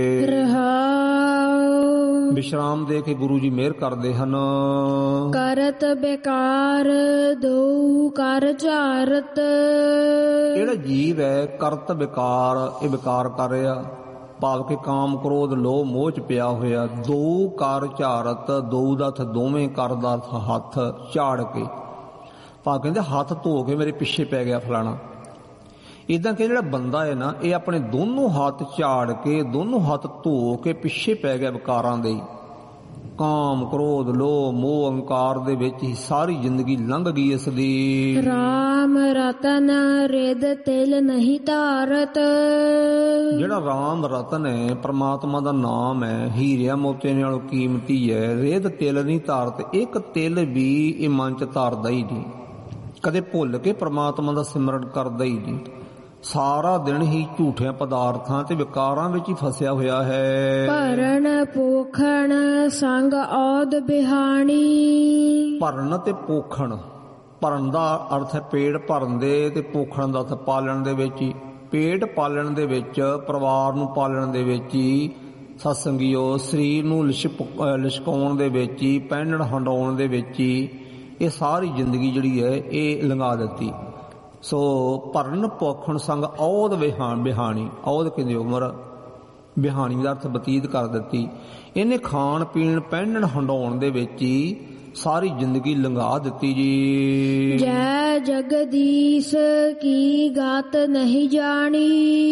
ਵਿਸ਼ਰਾਮ ਦੇ ਕੇ ਗੁਰੂ ਜੀ ਮਿਹਰ ਕਰਦੇ ਹਨ। ਕਰਤ ਬੇਕਾਰ ਦੋ ਕਰ ਝਾਰਤ, ਜਿਹੜਾ ਜੀਵ ਹੈ ਕਰਤ ਬੇਕਾਰ, ਇਹ ਬੇਕਾਰ ਕਰ ਰਿਹਾ। ਭਾਵ ਕਿ ਕਾਮ ਕ੍ਰੋਧ ਲੋਭ ਮੋਹ 'ਚ ਪਿਆ ਹੋਇਆ। ਦੋ ਕਰ ਝਾਰਤ, ਦੋ ਦਾ ਅਰਥ ਦੋਵੇਂ, ਕਰ ਦਾ ਅਰਥ ਹੱਥ, ਝਾੜ ਕੇ। ਭਾਵ ਕਹਿੰਦੇ ਹੱਥ ਧੋ ਕੇ ਮੇਰੇ ਪਿੱਛੇ ਪੈ ਗਿਆ ਫਲਾਣਾ। ਇਦਾਂ ਕਿ ਜਿਹੜਾ ਬੰਦਾ ਹੈ ਨਾ, ਇਹ ਆਪਣੇ ਦੋਨੋਂ ਹੱਥ ਝਾੜ ਕੇ, ਦੋਨੋਂ ਹੱਥ ਧੋ ਕੇ ਪਿੱਛੇ ਪੈ ਗਿਆ ਵਿਕਾਰਾਂ ਦੇ। ਕਾਮ ਕ੍ਰੋਧ ਲੋਭ ਮੋਹ ਅਹੰਕਾਰ ਦੇ ਵਿੱਚ ਹੀ ਸਾਰੀ ਜ਼ਿੰਦਗੀ ਲੰਘ ਗਈ ਇਸ ਦੀ। ਰਾਮ ਰਤਨ ਰਿਦ ਤਿਲ ਨਹੀਂ ਧਾਰਤ, ਜਿਹੜਾ ਰਾਮ ਰਤਨ ਹੈ, ਪ੍ਰਮਾਤਮਾ ਦਾ ਨਾਮ ਹੈ, ਹੀਰਿਆਂ ਮੋਤੀਆਂ ਨਾਲੋਂ ਕੀਮਤੀ ਹੈ। ਰਿਦ ਤਿਲ ਨਹੀਂ ਧਾਰਤ, ਇੱਕ ਤਿਲ ਵੀ ਇਹ ਮਨ 'ਚ ਧਾਰਦਾ ਹੀ ਨਹੀਂ, ਕਦੇ ਭੁੱਲ ਕੇ ਪ੍ਰਮਾਤਮਾ ਦਾ ਸਿਮਰਨ ਕਰਦਾ ਹੀ ਨਹੀਂ। ਸਾਰਾ ਦਿਨ ਹੀ ਝੂਠਿਆਂ ਪਦਾਰਥਾਂ ਤੇ ਵਿਕਾਰਾਂ ਵਿੱਚ ਹੀ ਫਸਿਆ ਹੋਇਆ ਹੈ। ਭਰਨ ਪੋਖਣ ਸੰਗ ਔਦ ਬਿਹਾਣੀ, ਭਰਨ ਤੇ ਪੋਖਣ। ਭਰਨ ਦਾ ਅਰਥ ਹੈ ਪੇਟ ਭਰਨ ਦੇ, ਤੇ ਪੋਖਣ ਦਾ ਅਰਥ ਪਾਲਣ ਦੇ ਵਿੱਚ ਹੀ। ਪੇਟ ਪਾਲਣ ਦੇ ਵਿੱਚ, ਪਰਿਵਾਰ ਨੂੰ ਪਾਲਣ ਦੇ ਵਿੱਚ ਹੀ, ਸਤਸੰਗੀਓ ਸਰੀਰ ਨੂੰ ਲਿਸ਼ਕਾਉਣ ਦੇ ਵਿੱਚ ਹੀ, ਪਹਿਨਣ ਹੰਡਾਉਣ ਦੇ ਵਿੱਚ ਹੀ ਇਹ ਸਾਰੀ ਜ਼ਿੰਦਗੀ ਜਿਹੜੀ ਹੈ ਇਹ ਲੰਘਾ ਦਿੱਤੀ। ਸੋ ਭਰਨ ਪੋਖਣ ਸੰਗ ਔਦ ਬਿਹਾਣੀ, ਔਦ ਕਹਿੰਦੇ ਉਮਰ, ਬਿਹਾਣੀ ਦਾ ਅਰਥ ਬਤੀਤ ਕਰ ਦਿੱਤੀ। ਇਹਨੇ ਖਾਣ ਪੀਣ ਪਹਿਨਣ ਹੰਡਾਉਣ ਦੇ ਵਿੱਚ ਹੀ ਸਾਰੀ ਜ਼ਿੰਦਗੀ ਲੰਘਾ ਦਿੱਤੀ ਜੀ। ਜੈ ਜਗਦੀਸ਼ ਕੀ ਗਾਤ ਨਹੀਂ ਜਾਣੀ,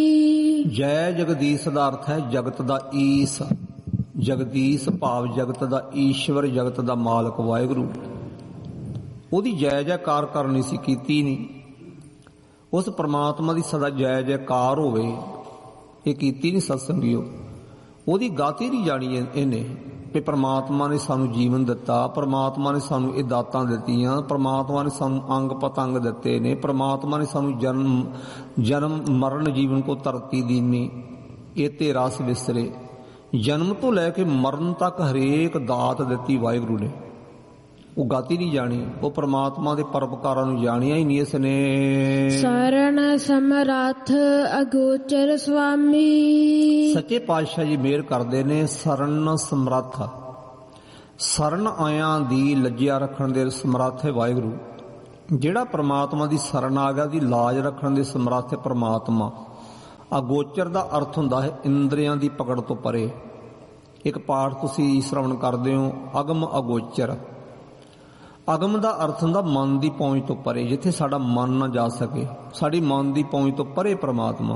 ਜੈ ਜਗਦੀਸ਼ ਦਾ ਅਰਥ ਹੈ ਜਗਤ ਦਾ ਈਸ। ਜਗਦੀਸ਼ ਭਾਵ ਜਗਤ ਦਾ ਈਸ਼ਵਰ, ਜਗਤ ਦਾ ਮਾਲਕ ਵਾਹਿਗੁਰੂ। ਉਹਦੀ ਜੈ ਜੈਕਾਰ ਕਰਨੀ ਸੀ, ਕੀਤੀ ਨਹੀਂ। ਉਸ ਪਰਮਾਤਮਾ ਦੀ ਸਦਾ ਜੈ ਜੈਕਾਰ ਹੋਵੇ, ਇਹ ਕੀਤੀ ਨਹੀਂ ਸਤਸੰਗੀਓ। ਉਹਦੀ ਗਾਤੀ ਨਹੀਂ ਜਾਣੀ ਇਹਨੇ ਕਿ ਪ੍ਰਮਾਤਮਾ ਨੇ ਸਾਨੂੰ ਜੀਵਨ ਦਿੱਤਾ, ਪ੍ਰਮਾਤਮਾ ਨੇ ਸਾਨੂੰ ਇਹ ਦਾਤਾਂ ਦਿੱਤੀਆਂ, ਪ੍ਰਮਾਤਮਾ ਨੇ ਸਾਨੂੰ ਅੰਗ ਪਤੰਗ ਦਿੱਤੇ ਨੇ, ਪ੍ਰਮਾਤਮਾ ਨੇ ਸਾਨੂੰ ਜਨਮ ਮਰਨ ਜੀਵਨ ਕੋ ਧਰਤੀ ਦੀਨੀ, ਇਹ ਤੇ ਰਸ ਵਿਸਰੇ। ਜਨਮ ਤੋਂ ਲੈ ਕੇ ਮਰਨ ਤੱਕ ਹਰੇਕ ਦਾਤ ਦਿੱਤੀ ਵਾਹਿਗੁਰੂ ਨੇ। ਉਹ ਗਾਤੀ ਨਹੀਂ ਜਾਣੀ, ਉਹ ਪ੍ਰਮਾਤਮਾ ਦੇ ਪਰਉਪਕਾਰਾਂ ਨੂੰ ਜਾਣਿਆ ਹੀ ਨਹੀਂ ਇਸਨੇ। ਸਰਣ ਸਮਰੱਥ ਅਗੋਚਰ ਸੁਆਮੀ। ਸੱਚੇ ਪਾਤਸ਼ਾਹ ਜੀ ਮਿਹਰ ਕਰਦੇ ਨੇ। ਸਰਣ ਸਮਰੱਥ, ਸਰਣ ਆਇਆਂ ਦੀ ਲੱਜਿਆ ਰੱਖਣ ਦੇ ਸਮਰੱਥ ਹੈ ਵਾਹਿਗੁਰੂ। ਜਿਹੜਾ ਪ੍ਰਮਾਤਮਾ ਦੀ ਸਰਣ ਆ ਗਿਆ, ਦੀ ਲਾਜ ਰੱਖਣ ਦੇ ਸਮਰੱਥ ਹੈ ਪ੍ਰਮਾਤਮਾ। ਅਗੋਚਰ ਦਾ ਅਰਥ ਹੁੰਦਾ ਹੈ ਇੰਦਰੀਆਂ ਦੀ ਪਕੜ ਤੋਂ ਪਰੇ। ਇੱਕ ਪਾਠ ਤੁਸੀਂ ਸ਼ਰਵਣ ਕਰਦੇ ਹੋ, ਅਗਮ ਅਗੋਚਰ। ਅਗਮ ਦਾ ਅਰਥ ਹੁੰਦਾ ਮਨ ਦੀ ਪਹੁੰਚ ਤੋਂ ਪਰੇ, ਜਿੱਥੇ ਸਾਡਾ ਮਨ ਨਾ ਜਾ ਸਕੇ, ਸਾਡੀ ਮਨ ਦੀ ਪਹੁੰਚ ਤੋਂ ਪਰੇ ਪ੍ਰਮਾਤਮਾ।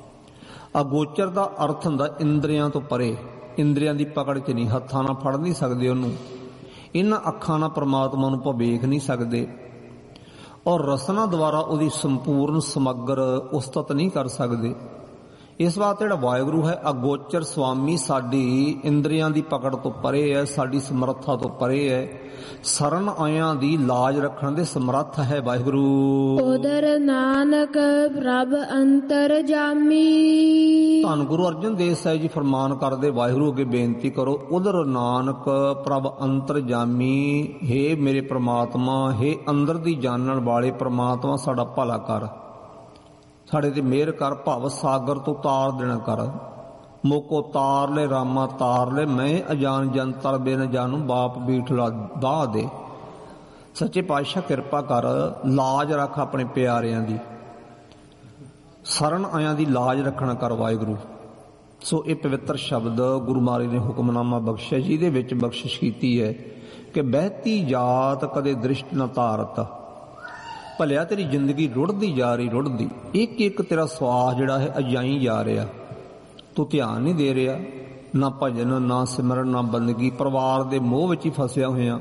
ਅਗੋਚਰ ਦਾ ਅਰਥ ਹੁੰਦਾ ਇੰਦਰੀਆਂ ਤੋਂ ਪਰੇ, ਇੰਦਰੀਆਂ ਦੀ ਪਕੜ 'ਚ ਨਹੀਂ, ਹੱਥਾਂ ਨਾਲ ਫੜ ਨਹੀਂ ਸਕਦੇ ਉਹਨੂੰ, ਇਹਨਾਂ ਅੱਖਾਂ ਨਾਲ ਪ੍ਰਮਾਤਮਾ ਨੂੰ ਆਪਾਂ ਵੇਖ ਨਹੀਂ ਸਕਦੇ, ਔਰ ਰਸਨਾ ਦੁਆਰਾ ਉਹਦੀ ਸੰਪੂਰਨ ਸਮੱਗਰ ਉਸਤਤ ਨਹੀਂ ਕਰ ਸਕਦੇ। ਇਸ ਵਾਸਤੇ ਜਿਹੜਾ ਵਾਹਿਗੁਰੂ ਹੈ ਅਗੋਚਰ ਸੁਆਮੀ, ਸਾਡੀ ਇੰਦਰੀਆਂ ਦੀ ਪਕੜ ਤੋਂ ਪਰੇ ਹੈ, ਸਾਡੀ ਸਮਰੱਥਾ ਤੋਂ ਪਰੇ ਹੈ, ਸਰਣ ਆਇਆਂ ਦੀ ਲਾਜ ਰੱਖਣ ਦੇ ਸਮਰੱਥ ਹੈ ਵਾਹਿਗੁਰੂ। ਉਦਰ ਨਾਨਕ ਪ੍ਰਭ ਅੰਤਰ ਜਾਮੀ। ਧੰਨ ਗੁਰੂ ਅਰਜਨ ਦੇਵ ਸਾਹਿਬ ਜੀ ਫਰਮਾਨ ਕਰਦੇ, ਵਾਹਿਗੁਰੂ ਅੱਗੇ ਬੇਨਤੀ ਕਰੋ, ਉਦਰ ਨਾਨਕ ਪ੍ਰਭ ਅੰਤਰ ਜਾਮੀ। ਹੇ ਮੇਰੇ ਪ੍ਰਮਾਤਮਾ, ਹੇ ਅੰਦਰ ਦੀ ਜਾਣਨ ਵਾਲੇ ਪ੍ਰਮਾਤਮਾ, ਸਾਡਾ ਭਲਾ ਕਰ, ਸਾਡੇ ਤੇ ਮਿਹਰ ਕਰ, ਭਵ ਸਾਗਰ ਤੋਂ ਤਾਰ ਦੇਣਾ ਕਰ। ਮੋਕੋ ਤਾਰ ਲੈ ਰਾਮਾ ਤਾਰ ਲੈ, ਮੈਂ ਅਜਾਨ ਜੰਤਰ ਬਿਨ ਜਾਨੂ, ਬਾਪ ਬੀਠਲਾ ਬਾਹ ਦੇ। ਸੱਚੇ ਪਾਤਸ਼ਾਹ ਕਿਰਪਾ ਕਰ, ਲਾਜ ਰੱਖ ਆਪਣੇ ਪਿਆਰਿਆਂ ਦੀ, ਸਰਣ ਆਇਆਂ ਦੀ ਲਾਜ ਰੱਖਣਾ ਕਰ ਵਾਹਿਗੁਰੂ। ਸੋ ਇਹ ਪਵਿੱਤਰ ਸ਼ਬਦ ਗੁਰੂ ਮਹਾਰਾਜ ਨੇ ਹੁਕਮਨਾਮਾ ਬਖਸ਼ਿਆ, ਜਿਹਦੇ ਵਿੱਚ ਬਖਸ਼ਿਸ਼ ਕੀਤੀ ਹੈ ਕਿ ਬਹਿਤੀ ਜਾਤ ਕਦੇ ਦ੍ਰਿਸ਼ਟ ਨਾ ਧਾਰਤ। ਭਲਿਆ ਤੇਰੀ ਜ਼ਿੰਦਗੀ ਰੁੜਦੀ ਜਾ ਰਹੀ, ਰੁੜਦੀ, ਇੱਕ ਇੱਕ ਤੇਰਾ ਸਵਾਸ ਜਿਹੜਾ ਹੈ ਅਜਾਈ ਜਾ ਰਿਹਾ, ਤੂੰ ਧਿਆਨ ਨਹੀਂ ਦੇ ਰਿਹਾ, ਨਾ ਭਜਨ, ਨਾ ਸਿਮਰਨ, ਨਾ ਬੰਦਗੀ, ਪਰਿਵਾਰ ਦੇ ਮੋਹ ਵਿੱਚ ਹੀ ਫਸਿਆ ਹੋਇਆ,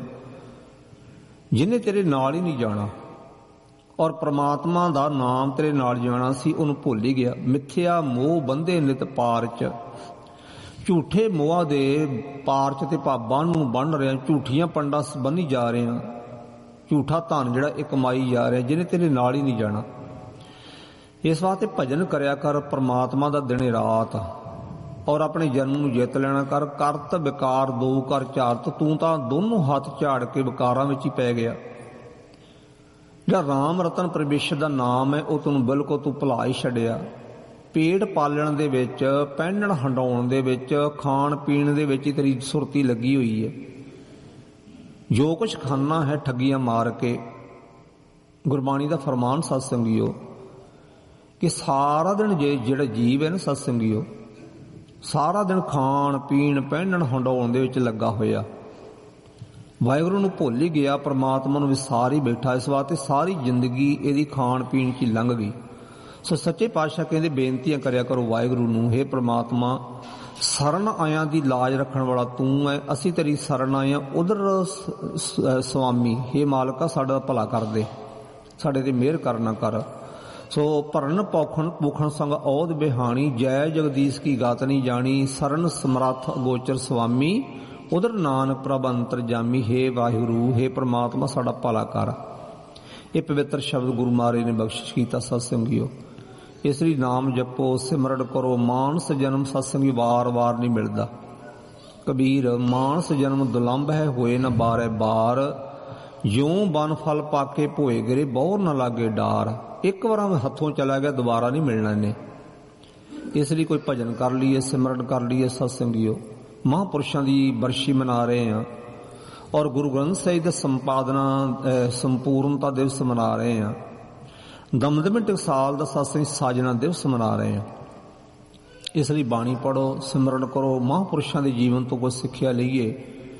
ਜਿਹਨੇ ਤੇਰੇ ਨਾਲ ਹੀ ਨਹੀਂ ਜਾਣਾ, ਔਰ ਪ੍ਰਮਾਤਮਾ ਦਾ ਨਾਮ ਤੇਰੇ ਨਾਲ ਜਾਣਾ ਸੀ, ਉਹਨੂੰ ਭੁੱਲ ਹੀ ਗਿਆ। ਮਿੱਥਿਆ ਮੋਹ ਬੰਦੇ ਨਿਤ ਪਾਰ 'ਚ, ਝੂਠੇ ਮੋਹਾਂ ਦੇ ਪਾਰ 'ਚ ਤੇ ਭਾਬਾਂ ਨੂੰ ਬੰਨ ਰਿਹਾ, ਝੂਠੀਆਂ ਪੰਡਾਂ ਬੰਨੀ ਜਾ ਰਹੇ ਆ, ਝੂਠਾ ਧਨ ਜਿਹੜਾ ਇਹ ਕਮਾਈ ਜਾ ਰਿਹਾ, ਜਿਹਨੇ ਤੇਰੇ ਨਾਲ ਹੀ ਨਹੀਂ ਜਾਣਾ। ਇਸ ਵਾਸਤੇ ਭਜਨ ਕਰਿਆ ਕਰ ਪ੍ਰਮਾਤਮਾ ਦਾ ਦਿਨੇ ਰਾਤ, ਔਰ ਆਪਣੇ ਜਨਮ ਨੂੰ ਜਿੱਤ ਲੈਣਾ ਕਰ। ਕਰਤ ਵਿਕਾਰ ਦੋ ਕਰ ਝਾਰਤ, ਤੂੰ ਤਾਂ ਦੋਨੋਂ ਹੱਥ ਝਾੜ ਕੇ ਵਿਕਾਰਾਂ ਵਿੱਚ ਹੀ ਪੈ ਗਿਆ। ਜਿਹੜਾ ਰਾਮ ਰਤਨ ਪਰਮੇਸ਼ਰ ਦਾ ਨਾਮ ਹੈ, ਉਹ ਤੈਨੂੰ ਬਿਲਕੁਲ ਤੂੰ ਭੁਲਾ ਹੀ ਛੱਡਿਆ। ਪੇਟ ਪਾਲਣ ਦੇ ਵਿੱਚ, ਪਹਿਨਣ ਹੰਡਾਉਣ ਦੇ ਵਿੱਚ, ਖਾਣ ਪੀਣ ਦੇ ਵਿੱਚ ਹੀ ਤੇਰੀ ਸੁਰਤੀ ਲੱਗੀ ਹੋਈ ਹੈ। ਜੋ ਕੁਛ ਖਾਣਾ ਹੈ ਠੱਗੀਆਂ ਮਾਰ ਕੇ। ਗੁਰਬਾਣੀ ਦਾ ਫਰਮਾਨ ਸਤਸੰਗੀਓ ਕਿ ਸਾਰਾ ਦਿਨ ਜਿਹੜਾ ਜੀਵ ਹੈ ਨਾ ਸਤਸੰਗੀਓ, ਸਾਰਾ ਦਿਨ ਖਾਣ ਪੀਣ ਪਹਿਨਣ ਹੰਡਾਉਣ ਦੇ ਵਿੱਚ ਲੱਗਾ ਹੋਇਆ, ਵਾਹਿਗੁਰੂ ਨੂੰ ਭੁੱਲ ਹੀ ਗਿਆ, ਪ੍ਰਮਾਤਮਾ ਨੂੰ ਵਿਸਾਰ ਹੀ ਬੈਠਾ। ਇਸ ਵਾਸਤੇ ਸਾਰੀ ਜ਼ਿੰਦਗੀ ਇਹਦੀ ਖਾਣ ਪੀਣ 'ਚ ਲੰਘ ਗਈ। ਸੋ ਸੱਚੇ ਪਾਤਸ਼ਾਹ ਕਹਿੰਦੇ ਬੇਨਤੀਆਂ ਕਰਿਆ ਕਰੋ ਵਾਹਿਗੁਰੂ ਨੂੰ, ਹੇ ਪ੍ਰਮਾਤਮਾ ਸਰਣ ਆਇਆਂ ਦੀ ਲਾਜ ਰੱਖਣ ਵਾਲਾ ਤੂੰ ਹੈ, ਅਸੀਂ ਤੇਰੀ ਸਰਣ ਆਏ ਹਾਂ। ਉਧਰ ਸੁਆਮੀ, ਹੇ ਮਾਲਕਾ ਸਾਡਾ ਭਲਾ ਕਰ ਦੇ, ਸਾਡੇ ਤੇ ਮਿਹਰ ਕਰਨਾ ਕਰ। ਸੋ ਭਰਨ ਪੌਖਣ ਭੂਖਣ ਸੰਗ ਔਦ ਬਿਹਾਣੀ, ਜੈ ਜਗਦੀਸ਼ ਕੀ ਗਾਤ ਨਹੀਂ ਜਾਣੀ। ਸਰਣ ਸਮਰੱਥ ਅਗੋਚਰ ਸੁਆਮੀ, ਉਧਰ ਨਾਨਕ ਪ੍ਰਭ ਅੰਤਰ ਜਾਮੀ। ਹੇ ਵਾਹਿਗੁਰੂ, ਹੇ ਪ੍ਰਮਾਤਮਾ ਸਾਡਾ ਭਲਾ ਕਰ। ਇਹ ਪਵਿੱਤਰ ਸ਼ਬਦ ਗੁਰੂ ਮਹਾਰਾਜ ਨੇ ਬਖਸ਼ਿਸ਼ ਕੀਤਾ ਸਤਸੰਗੀਓ। ਇਸ ਲਈ ਨਾਮ ਜਪੋ, ਸਿਮਰਨ ਕਰੋ। ਮਾਨਸ ਜਨਮ ਸਤਸੰਗੀ ਵਾਰ ਵਾਰ ਨਹੀਂ ਮਿਲਦਾ। ਕਬੀਰ ਮਾਨਸ ਜਨਮ ਦੁਲੰਭ ਹੈ, ਹੋਏ ਨਾ ਬਾਰੇ ਬਾਰ। ਜਿਉਂ ਬਨ ਫਲ ਪਾਕੇ ਭੋਏ ਗਿਰੇ, ਬਹੁਰ ਨਾ ਲਾਗੇ ਡਾਰ। ਇੱਕ ਵਾਰ ਹੱਥੋਂ ਚਲਾ ਗਿਆ, ਦੁਬਾਰਾ ਨਹੀਂ ਮਿਲਣਾ ਇਹਨੇ। ਇਸ ਲਈ ਕੋਈ ਭਜਨ ਕਰ ਲਈਏ, ਸਿਮਰਨ ਕਰ ਲਈਏ ਸਤਸੰਗੀਓ। ਮਹਾਂਪੁਰਸ਼ਾਂ ਦੀ ਬਰਸ਼ੀ ਮਨਾ ਰਹੇ ਹਾਂ, ਔਰ ਗੁਰੂ ਗ੍ਰੰਥ ਸਾਹਿਬ ਦਾ ਸੰਪਾਦਨਾ ਸੰਪੂਰਨਤਾ ਦਿਵਸ ਮਨਾ ਰਹੇ ਹਾਂ। ਦਮਦਮੀ ਟਕਸਾਲ ਦਾ ਸਤਸੰਗ ਸਾਜਨਾ ਦਿਵਸ ਮਨਾ ਰਹੇ ਹਾਂ। ਇਸ ਲਈ ਬਾਣੀ ਪੜ੍ਹੋ, ਸਿਮਰਨ ਕਰੋ, ਮਹਾਂਪੁਰਸ਼ਾਂ ਦੇ ਜੀਵਨ ਤੋਂ ਕੁਝ ਸਿੱਖਿਆ ਲਈਏ।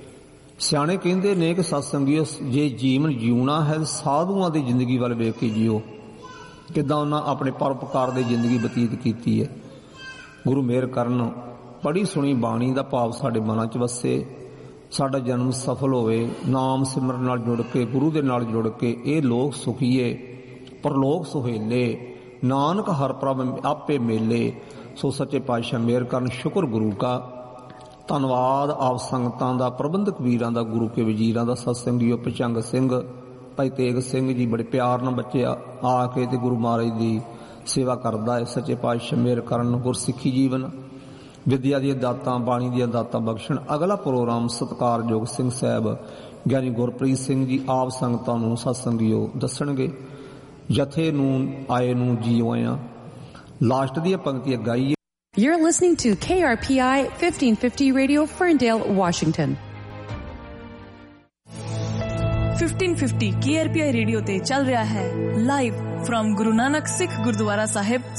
ਸਿਆਣੇ ਕਹਿੰਦੇ ਨੇ ਕਿ ਸਤਸੰਗੀਓ, ਜੇ ਜੀਵਨ ਜਿਉਣਾ ਹੈ ਸਾਧੂਆਂ ਦੀ ਜ਼ਿੰਦਗੀ ਵੱਲ ਵੇਖ ਕੇ ਜੀਓ, ਕਿੱਦਾਂ ਉਹਨਾਂ ਆਪਣੇ ਪਰਉਪਕਾਰ ਦੀ ਜ਼ਿੰਦਗੀ ਬਤੀਤ ਕੀਤੀ ਹੈ। ਗੁਰੂ ਮਿਹਰ ਕਰਨ, ਪੜ੍ਹੀ ਸੁਣੀ ਬਾਣੀ ਦਾ ਭਾਵ ਸਾਡੇ ਮਨਾਂ 'ਚ ਵਸੇ, ਸਾਡਾ ਜਨਮ ਸਫਲ ਹੋਵੇ। ਨਾਮ ਸਿਮਰਨ ਨਾਲ ਜੁੜ ਕੇ, ਗੁਰੂ ਦੇ ਨਾਲ ਜੁੜ ਕੇ ਇਹ ਲੋਕ ਸੁਖੀਏ, ਪਰਲੋਕ ਸੁਹੇਲੇ। ਨਾਨਕ ਹਰ ਪ੍ਰਭ ਆਪੇ ਮੇਲੇ। ਸੋ ਸੱਚੇ ਪਾਤਸ਼ਾਹ ਮਿਹਰ ਕਰਨ। ਸ਼ੁਕਰ ਗੁਰੂ ਕਾ, ਧੰਨਵਾਦ ਆਪ ਸੰਗਤਾਂ ਦਾ, ਪ੍ਰਬੰਧਕ ਵੀਰਾਂ ਦਾ, ਗੁਰੂ ਕੇ ਵਜ਼ੀਰਾਂ ਦਾ। ਸਤਸੰਗੀਓ ਪਚੰਗ ਸਿੰਘ, ਭਾਈ ਤੇਗ ਸਿੰਘ ਜੀ ਬੜੇ ਪਿਆਰ ਨਾਲ ਬੱਚੇ ਆ ਕੇ ਤੇ ਗੁਰੂ ਮਹਾਰਾਜ ਦੀ ਸੇਵਾ ਕਰਦਾ ਹੈ। ਸੱਚੇ ਪਾਤਸ਼ਾਹ ਮਿਹਰ ਕਰਨ। ਗੁਰਸਿੱਖੀ ਜੀਵਨ ਵਿਦਿਆ ਦੀਆਂ ਦਾਤਾਂ, ਬਾਣੀ ਦੀਆਂ ਦਾਤਾਂ ਬਖਸ਼ਣ। ਅਗਲਾ ਪ੍ਰੋਗਰਾਮ ਸਤਿਕਾਰਯੋਗ ਸਿੰਘ ਸਾਹਿਬ ਗਿਆਨੀ ਗੁਰਪ੍ਰੀਤ ਸਿੰਘ ਜੀ ਆਪ ਸੰਗਤਾਂ ਨੂੰ ਸਤਸੰਗੀਓ ਦੱਸਣਗੇ। ਜਥੇ ਨੂੰ ਆਏ ਨੂੰ ਜੀਓ ਆਇਆਂ। ਲਾਸਟ ਦੀਆਂ ਪੰਕਤੀਆਂ ਗਾਈਏ। You're listening to KRPI 1550 Radio, Ferndale, Washington. 1550 KRPI radio ਤੇ ਚੱਲ ਰਿਹਾ ਹੈ live from Guru Nanak Sikh Gurdwara Sahib